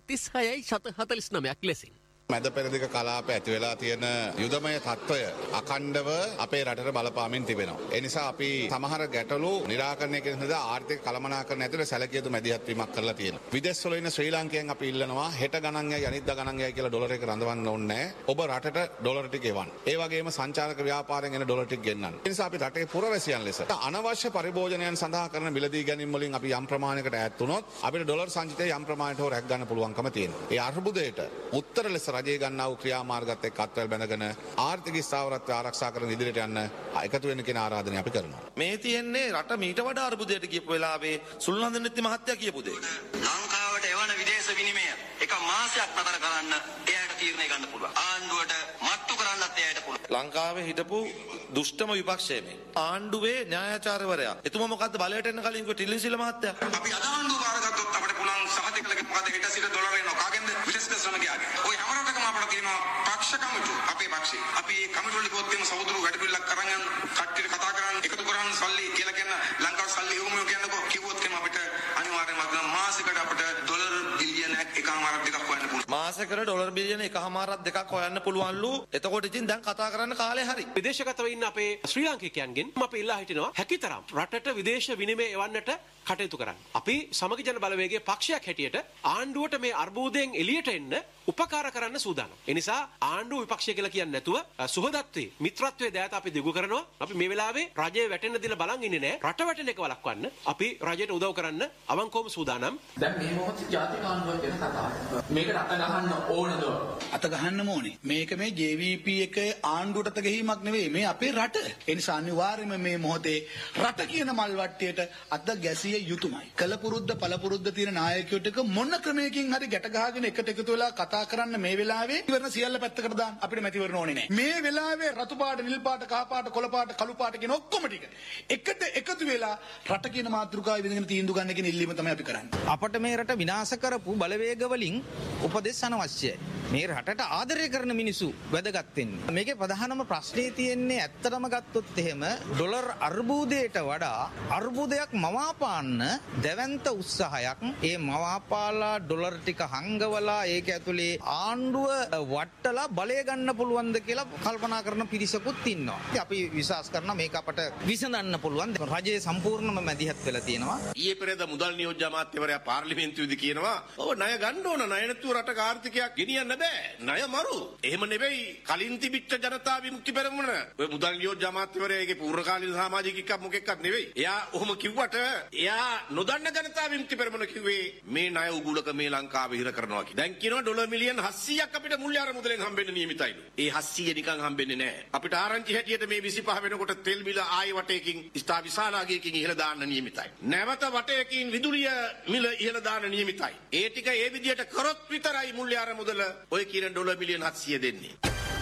336.49ක් ලෙසින්. මැද පෙරදිග කලාප ඇති වෙලා තියෙන යුදමය තත්ත්වය අඛණ්ඩව අපේ රටට බලපාමින් තිබෙනවා. ඒ නිසා අපි සමහර ගැටලු නිරාකරණය කිරීම සඳහා ආර්ථික කළමනාකරණ ඇතුළේ සැලකිය යුතු මැදිහත් වීමක් කරලා තියෙනවා. විදේශ වල ඉන්න ශ්‍රී ලාංකිකයන් අපි ඉල්ලනවා හෙට ගණන් යයි අනිද්දා ගණන් යයි කියලා ඩොලර් එක රඳවන්න ඕනේ නැහැ. ඔබ රටට ඩොලර් ටික එවන්න. ඒ වගේම සංචාරක ව්‍යාපාරයෙන් එන ඩොලර් ටික ගෙන්නන්න. ඒ නිසා අපි රටේ පුරවැසියන් ලෙස අනවශ්‍ය පරිභෝජනයන් සඳහා කරන මිලදී ගැනීම වලින් අපි යම් ප්‍රමාණයකට ඈත් වුණොත් අපිට ඩොලර් සංචිතය යම් ප්‍රමාණයට හෝ රැක ගන්න පුළුවන්කම තියෙනවා. ඒ අර්බුදයට උත්තර ලෙස රජය ගන්නා වූ ක්‍රියාමාර්ගත් එක්ක අත්වැල් බැඳගෙන ආර්ථික ස්ථාවරත්වය ආරක්ෂා කරන ඉදිරියට යන්න එකතු වෙන්න කියන ආරාධනය අපි කරනවා. මේ තියෙන්නේ රට මීට වඩා අර්බුදයට ගියපු වෙලාවේ සුල්නන්ද නෙත්ති මහත්තයා කියපු දේ. ලංකාවට එවන විදේශ විනිමය එක මාසයක් නතර කරන්න එයාට තීරණය ගන්න පුළුවන්. ආණ්ඩුවට මට්ටු කරන්නත් එයාට පුළුවන්. ලංකාවේ හිටපු දුෂ්ටම විපක්ෂයේ මේ ආණ්ඩුවේ න්‍යායාචාර්යවරයා එතුමා මොකද්ද බලයට එන්න කලින් කිව්ව ටිල්ලිසිල මහත්තයා. අපි අද ආණ්ඩුව බාරගත්තොත් අපිට පුළුවන් සහතිකලගේ මොකද හෙට සිට ඩොලර් එනවා කාගෙන්ද විදේශ ශ්‍රමිකයාගේ. ඔය හැම රටකම අපිට කියනවා පක්ෂ කමිටු අපේ පක්ෂේ. අපි මේ කමිටු වල කිව්වොත් එimhe සහෝදරු වැඩ පිළිලක් කරන් යන කට්ටියට කතා කරන් එකතු කරන් සල්ලි කියලා කියන ලංකාවේ සල්ලි එවුම කියනකො කිව්වොත් එimhe අපිට අනිවාර්යයෙන්ම මාසෙකට අපිට ඩොලර් බිලියන 1.5 2ක් හොයන්න පුළුවන්. මාසෙකට ඩොලර් බිලියන 1.5 2ක් හොයන්න පුළුවන්ලු. එතකොට ඉතින් දැන් කතා කරන්න කාලේ හරි. විදේශගතව ඉන්න අපේ ශ්‍රී ලාංකිකයන්ගෙන් අපි ඉල්ලා හිටිනවා හැකිතරම් රටට විදේශ විනිමය එවන්නට කටයුතු කරන්න. අපි සමග ජන බලවේගයේ පක්ෂයක් හැටියට ආණ්ඩුවට මේ අර්බුදයෙන් එළියට එන්න උපකාර කරන්න සූදානම්. ඒ නිසා ආණ්ඩුව විපක්ෂය කියලා කියන්නේ නැතුව සුහදත්වයේ මිත්‍රත්වයේ දයාත අපි දිගු කරනවා. අපි මේ වෙලාවේ රජය වැටෙන්න දින බලන් ඉන්නේ නැහැ. රට වැටෙන එක වළක්වන්න අපි රජයට උදව් කරන්න අවංකවම සූදානම්. දැන් මේ මොහොතේ ජාතික ආණ්ඩුවක් ගැන කතාවක්. මේකට අත ගහන්න ඕනද? අත ගහන්නම ඕනේ. මේක මේ JVP එක ආණ්ඩුවට අත ගැහිමක් නෙවෙයි. මේ අපේ රට. ඒ නිසා අනිවාර්යයෙන්ම මේ මොහොතේ රට කියන මල් වට්ටියට අත ගැසිය යුතුමයි. කලපුරුද්ද පළපුරුද්ද තියෙන නායකයෝට මොන ක්‍රමයකින් හරි ගැට ගහගෙන එකට එකතු වෙලා කතා කරන්න මේ වෙලාවේ ඉවරන සියල්ල පැත්තකට දාන්න අපිට මැතිවරණ ඕනේ නැහැ. මේ වෙලාවේ රතු පාට, නිල් පාට, කහ පාට, කොළ පාට, කළු පාට කියන ඔක්කොම ටික එකට එකතු වෙලා රට කියන මාතෘකාව විඳගෙන තීන්දුව ගන්න කියන ඉල්ලීම තමයි අපි කරන්නේ. අපට මේ රට විනාශ කරපු බලවේග වලින් උපදෙස් අනවශ්‍යයි. මේ රටට ආදරය කරන මිනිස්සු වැදගත් වෙන්නේ. මේකේ ප්‍රධානම ප්‍රශ්නේ තියෙන්නේ ඇත්තටම ගත්තොත් එහෙම ඩොලර් අර්බුදයට වඩා අර්බුදයක් මවාපාන්න දැවැන්ත උත්සාහයක්. ඒ මවාපාලා ඩොලර් ටික හංගවලා ඒක ඇතුලේ ආණ්ඩුව වට්ටලා බලය ගන්න පුළුවන්ද කියලා කල්පනා කරන පිරිසකුත් ඉන්නවා. අපි විශ්වාස කරනවා මේක අපට විසඳන්න පුළුවන්. රජයේ සම්පූර්ණම මැදිහත් වෙලා තියෙනවා. ඊයේ පෙරේද මුදල් නියෝජ්‍ය අමාත්‍යවරයා පාර්ලිමේන්තුවේදී කියනවා ඔව් ණය ගන්න ඕන. ණය නැතුව රටක ආර්ථිකයක් ගෙනියන්න බෑ. ණය මරු. එහෙම නෙවෙයි කලින් තිබිච්ච ජනතා විමුක්ති පෙරමුණ. ඔය මුදල් නියෝජ්‍ය අමාත්‍යවරයාගේ පූර්වකාලීන සමාජිකයෙක් මොකෙක්වත් නෙවෙයි. එයා ඔහොම කිව්වට එයා නොදන්න ජනතා විමුක්ති පෙරමුණ කිව්වේ මේ ණය උගුලක මේ ලංකාව විහිර කරනවා කියලා. දැන් කියනවා ඩොලර් මිලියන් 700ක් අපිට මුල්‍ය අරමුදලෙන් හම්බෙන්න නියමිතයිලු. ඒ 700 නිකන් හම්බෙන්නේ නැහැ. අපිට ආරංචි හැටියට මේ 25 වෙනකොට තෙල් මිල ආයෙ වටයකින් ස්ථා විශාලාගයකින් ඉහළ දාන්න නියමිතයි. නැවත වටයකින් විදුලිය මිල ඉහළ දාන්න නියමිතයි. ඒ ටික ඒ විදියට කරොත් විතරයි මුල්‍ය අරමුදල ඔය කියන ඩොලර් මිලියන් 700 දෙන්නේ.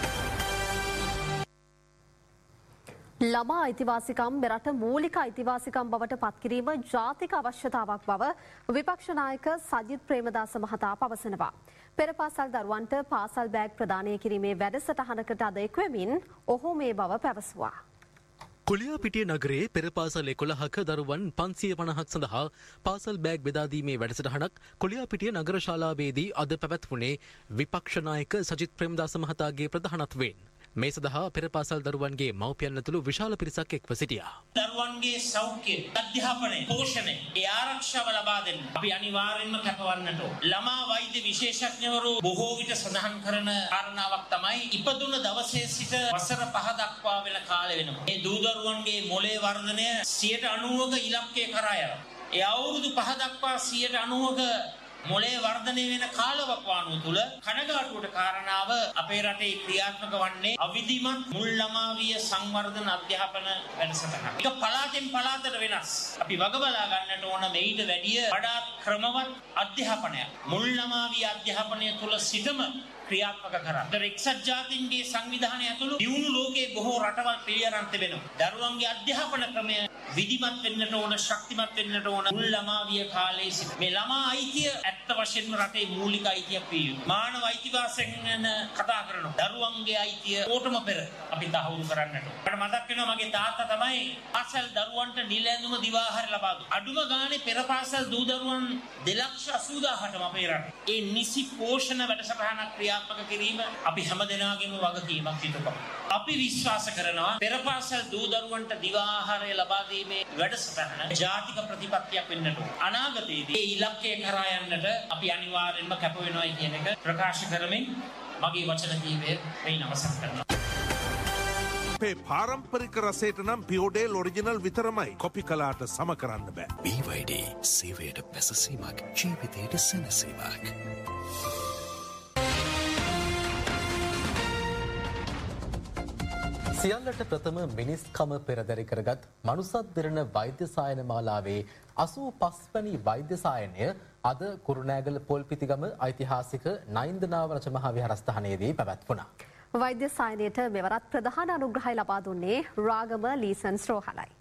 ළමා අයිතිවාසිකම් මෙරට මූලික අයිතිවාසිකම් බවට පත්කිරීම ජාතික අවශ්‍යතාවක් බව විපක්ෂ නායක සජිත් ප්‍රේමදාස මහතා පවසනවා. පෙර පාසල් දරුවන්ට පාසල් බෑග් ප්‍රදානය කිරීමේ වැඩසටහනකට අද එක්වෙමින් ඔහු මේ බව පැවසුවා. කොලියාපිටිය නගරයේ පෙර පාසල් 11ක දරුවන් 550ක් සඳහා පාසල් බෑග් බෙදාදීමේ වැඩසටහනක් කොලියාපිටිය නගර ශාලාවේදී අද පැවැත්වුණේ විපක්ෂ නායක සජිත් ප්‍රේමදාස මහතාගේ ප්‍රධානත්වයෙන්. මේ සඳහා පෙර පාසල් දරුවන්ගේ මව්පියන් ඇතුළු විශාල පිරිසක් එක්ව සිටියා. දරුවන්ගේ සෞඛ්‍ය, අධ්‍යාපනය, පෝෂණය, ඒ ආරක්ෂාව ලබා දෙන්න අපි අනිවාර්යෙන්ම කැපවන්නට ඕන. ළමා වෛද්‍ය විශේෂඥවරු බොහෝ විට සඳහන් කරන කාරණාවක් තමයි ඉපදුන දවසේ සිට වසර 5 දක්වා වෙන කාලය වෙනවා. මේ දූ දරුවන්ගේ මොළේ වර්ධනය 90% ඉලක්කය කරා යනවා. ඒ අවුරුදු 5 දක්වා 90% මොළේ වර්ධනය වෙන කාලවකවානුව තුළ කනගාටුවට කාරණාව අපේ රටේ ක්‍රියාත්මක වන්නේ අවිධිමත් මුල් ළමාවිය සංවර්ධන අධ්‍යාපන වැඩසටහන. ඒක පළාතෙන් පළාතට වෙනස්. අපි වග බලා ගන්නට ඕන මේට වැඩිය වඩාත් ක්‍රමවත් අධ්‍යාපනයක්. මුල් ළමාවිය අධ්‍යාපනය තුළ සිටම ක්‍රියාත්මක කරා. එක්සත් ජාතීන්ගේ සංවිධානය ඇතුළු දියුණු ලෝකයේ බොහෝ රටවල් පිළිඅරන් තිබෙනවා. දරුවන්ගේ අධ්‍යාපන ක්‍රමය විධිමත් වෙන්නට ඕන, ශක්තිමත් වෙන්නට ඕන. මුල් ළමාවිය කාලයේ සිට මේ ළමා අයිතිය ඇත්ත වශයෙන්ම රටේ මූලික අයිතියක් විය යුතුයි. මානව අයිතිවාසිකම් ගැන කතා කරනවා. දරුවන්ගේ අයිතිය ඕටම පෙර අපි තහවුරු කරන්නට ඕන. මට මතක් වෙනවා මගේ තාත්තා තමයි පාසල් දරුවන්ට නිල ඇඳුම දිවාහාර ලබා දුන්නේ. අඩුම ගානේ පෙර පාසල් දූ දරුවන් 2,80,000ටම අපේ රටේ. ඒ නිසි පෝෂණ වැඩසටහනක් ක්‍රියාත්මක කිරීම අපි හැම දෙනාගේම වගකීමක් සිටුකම. අපි විශ්වාස කරනවා පෙර පාසල් දූ දරුවන්ට දිවාහාරය ලබා දීමේ වැඩසටහන ජාතික ප්‍රතිපත්තියක් වෙන්නට ඕන. අනාගතයේදී මේ ඉලක්කය කරා යන්නට අපි අනිවාර්යෙන්ම කැප වෙනවායි කියන එක ප්‍රකාශ කරමින් මගේ වචන කීපය වෙයින් අවසන් කරනවා. අපේ පාරම්පරික රසයට නම් පියෝඩේල් ඔරිජිනල් විතරමයි කොපි කලාට සම කරන්න බෑ. BYD සේවයට පැසසීමක්, ජීවිතයට සැනසීමක්. සියල්ලට ප්‍රථම මිනිස්කම පෙරදරි කරගත් මනුසත් දෙරණ වෛද්‍ය සායන මාලාවේ 85 වැනි වෛද්‍ය සායනය අද කුරුණෑගල පොල්පිටිගම ඓතිහාසික නයින්දනාව රජමහා විහාරස්ථානයේදී පැවැත්වුණා. වෛද්‍ය සායනයට මෙවරත් ප්‍රධාන අනුග්‍රහය ලබා දුන්නේ රාගම ලීසන්ස් රෝහලයි.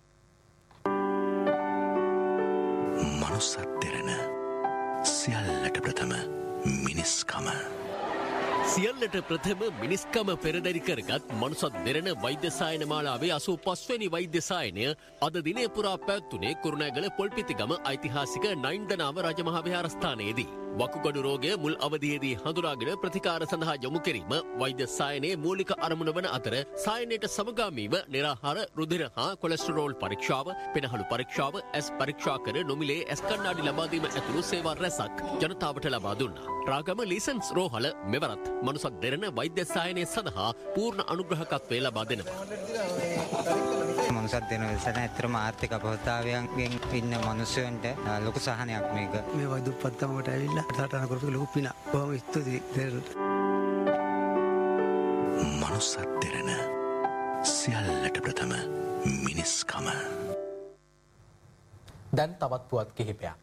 මනුසත් දෙරණ සියල්ලට ප්‍රථම මිනිස්කම. සියල්ලට ප්‍රථම මිනිස්කම පෙරදරි කරගත් මනුසත් දෙරණ වෛද්‍ය සායන මාලාවේ 85 වැනි වෛද්‍ය සායනය අද දිනය පුරා පැවැත්වුණේ කුරුණෑගල පොල්පිටිගම ඓතිහාසික නයින්දනාව රජමහා විහාරස්ථානයේදී. වකුගඩු රෝගය මුල් අවධියේදී හඳුනාගෙන ප්‍රතිකාර සඳහා යොමු කිරීම වෛද්‍ය සායනයේ මූලික අරමුණ වන අතර සායනයට සමගාමීව නිරාහාර රුධිර හා කොලෙස්ටරෝල් පරීක්ෂාව, පෙනහළු පරීක්ෂාව, ඇස් පරීක්ෂා කර නොමිලේ ඇස් කණ්ණාඩි ලබා දීම ඇතුළු සේවා රැසක් ජනතාවට ලබා දුන්නා. රාගම ලීසන්ස් රෝහල මෙවරත් මනුසත් දෙරණ වෛද්‍ය සායනය සඳහා පූර්ණ අනුග්‍රහකත්වය ලබා දෙනවා. මනුසත් දෙන වෙලසට ඇත්තටම ආර්ථික අපහසුතාවයන්ගෙන් ඉන්න මිනිස්සුන්ට ලොකු සහනයක් මේක. මේ වෛද්‍යපත්කමකට ඇවිල්ලා සටහන කරපු ලොකු පිනක්. බොහොම ස්තුතියි දෙරණට. මනුසත් දෙරණ සියල්ලට ප්‍රථම මිනිස්කම. දැන් තවත් පුවත් කිහිපයක්.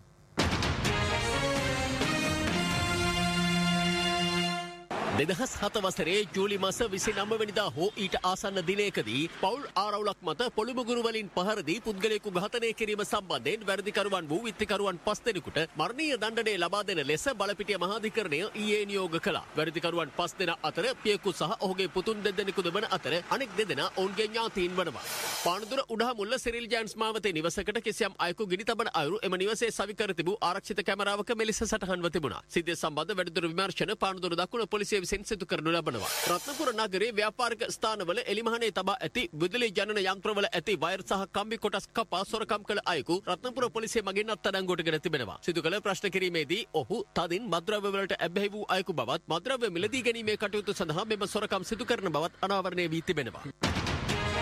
2007 වසරේ ජූලි මාස 29 වෙනිදා හෝ ඊට ආසන්න දිනයකදී පවුල් ආරවුලක් මත පොලිමුගුරු වලින් පහර දී පුද්ගලයෙකු ඝාතනය කිරීම සම්බන්ධයෙන් වැරදිකරුවන් වූ විත්තිකරුවන් 5 දෙනෙකුට මරණීය දණ්ඩනය ලබා දෙන ලෙස බලපිටිය මහාධිකරණය ඊයේ නියෝග කළා. වැරදිකරුවන් 5 දෙනා අතර පියෙකු සහ ඔහුගේ පුතුන් දෙදෙනෙකුද වන අතර අනෙක් දෙදෙනා ඔවුන්ගේ ඥාතීන් වනවා. පානදුර උඩහමුල්ල සිරිල් ජෑන්ස් මාවතේ නිවසකට කිසියම් අයෙකු ගිනි තබන අයුරු එම නිවසේ සවිකර තිබූ ආරක්ෂිත කැමරාවක මෙලෙස සටහන්ව තිබුණා. සිද්ධිය සම්බන්ධ වැඩිදුර විමර්ශන පානදුර දකුණු පොලිසිය සිදු කරනු ලබනවා. රත්නපුර නගරයේ ව්‍යාපාරික ස්ථානවල එලිමහනේ තබා ඇති විදුලි ජනන යන්ත්‍රවල ඇති වයර් සහ කම්බි කොටස් කපා සොරකම් කළ අයෙකු රත්නපුර පොලිසිය මගින් අත්අඩංගුවට ගෙන තිබෙනවා. සිදු කළ ප්‍රශ්න කිරීමේදී ඔහු තදින් මද්ද්‍රව්‍ය වලට ඇබ්බැහි වූ අයෙකු බවත් මද්ද්‍රව්‍ය මිලදී ගැනීමේ කටයුතු සඳහා මෙම සොරකම් සිදු කරන බවත් අනාවරණය වී තිබෙනවා.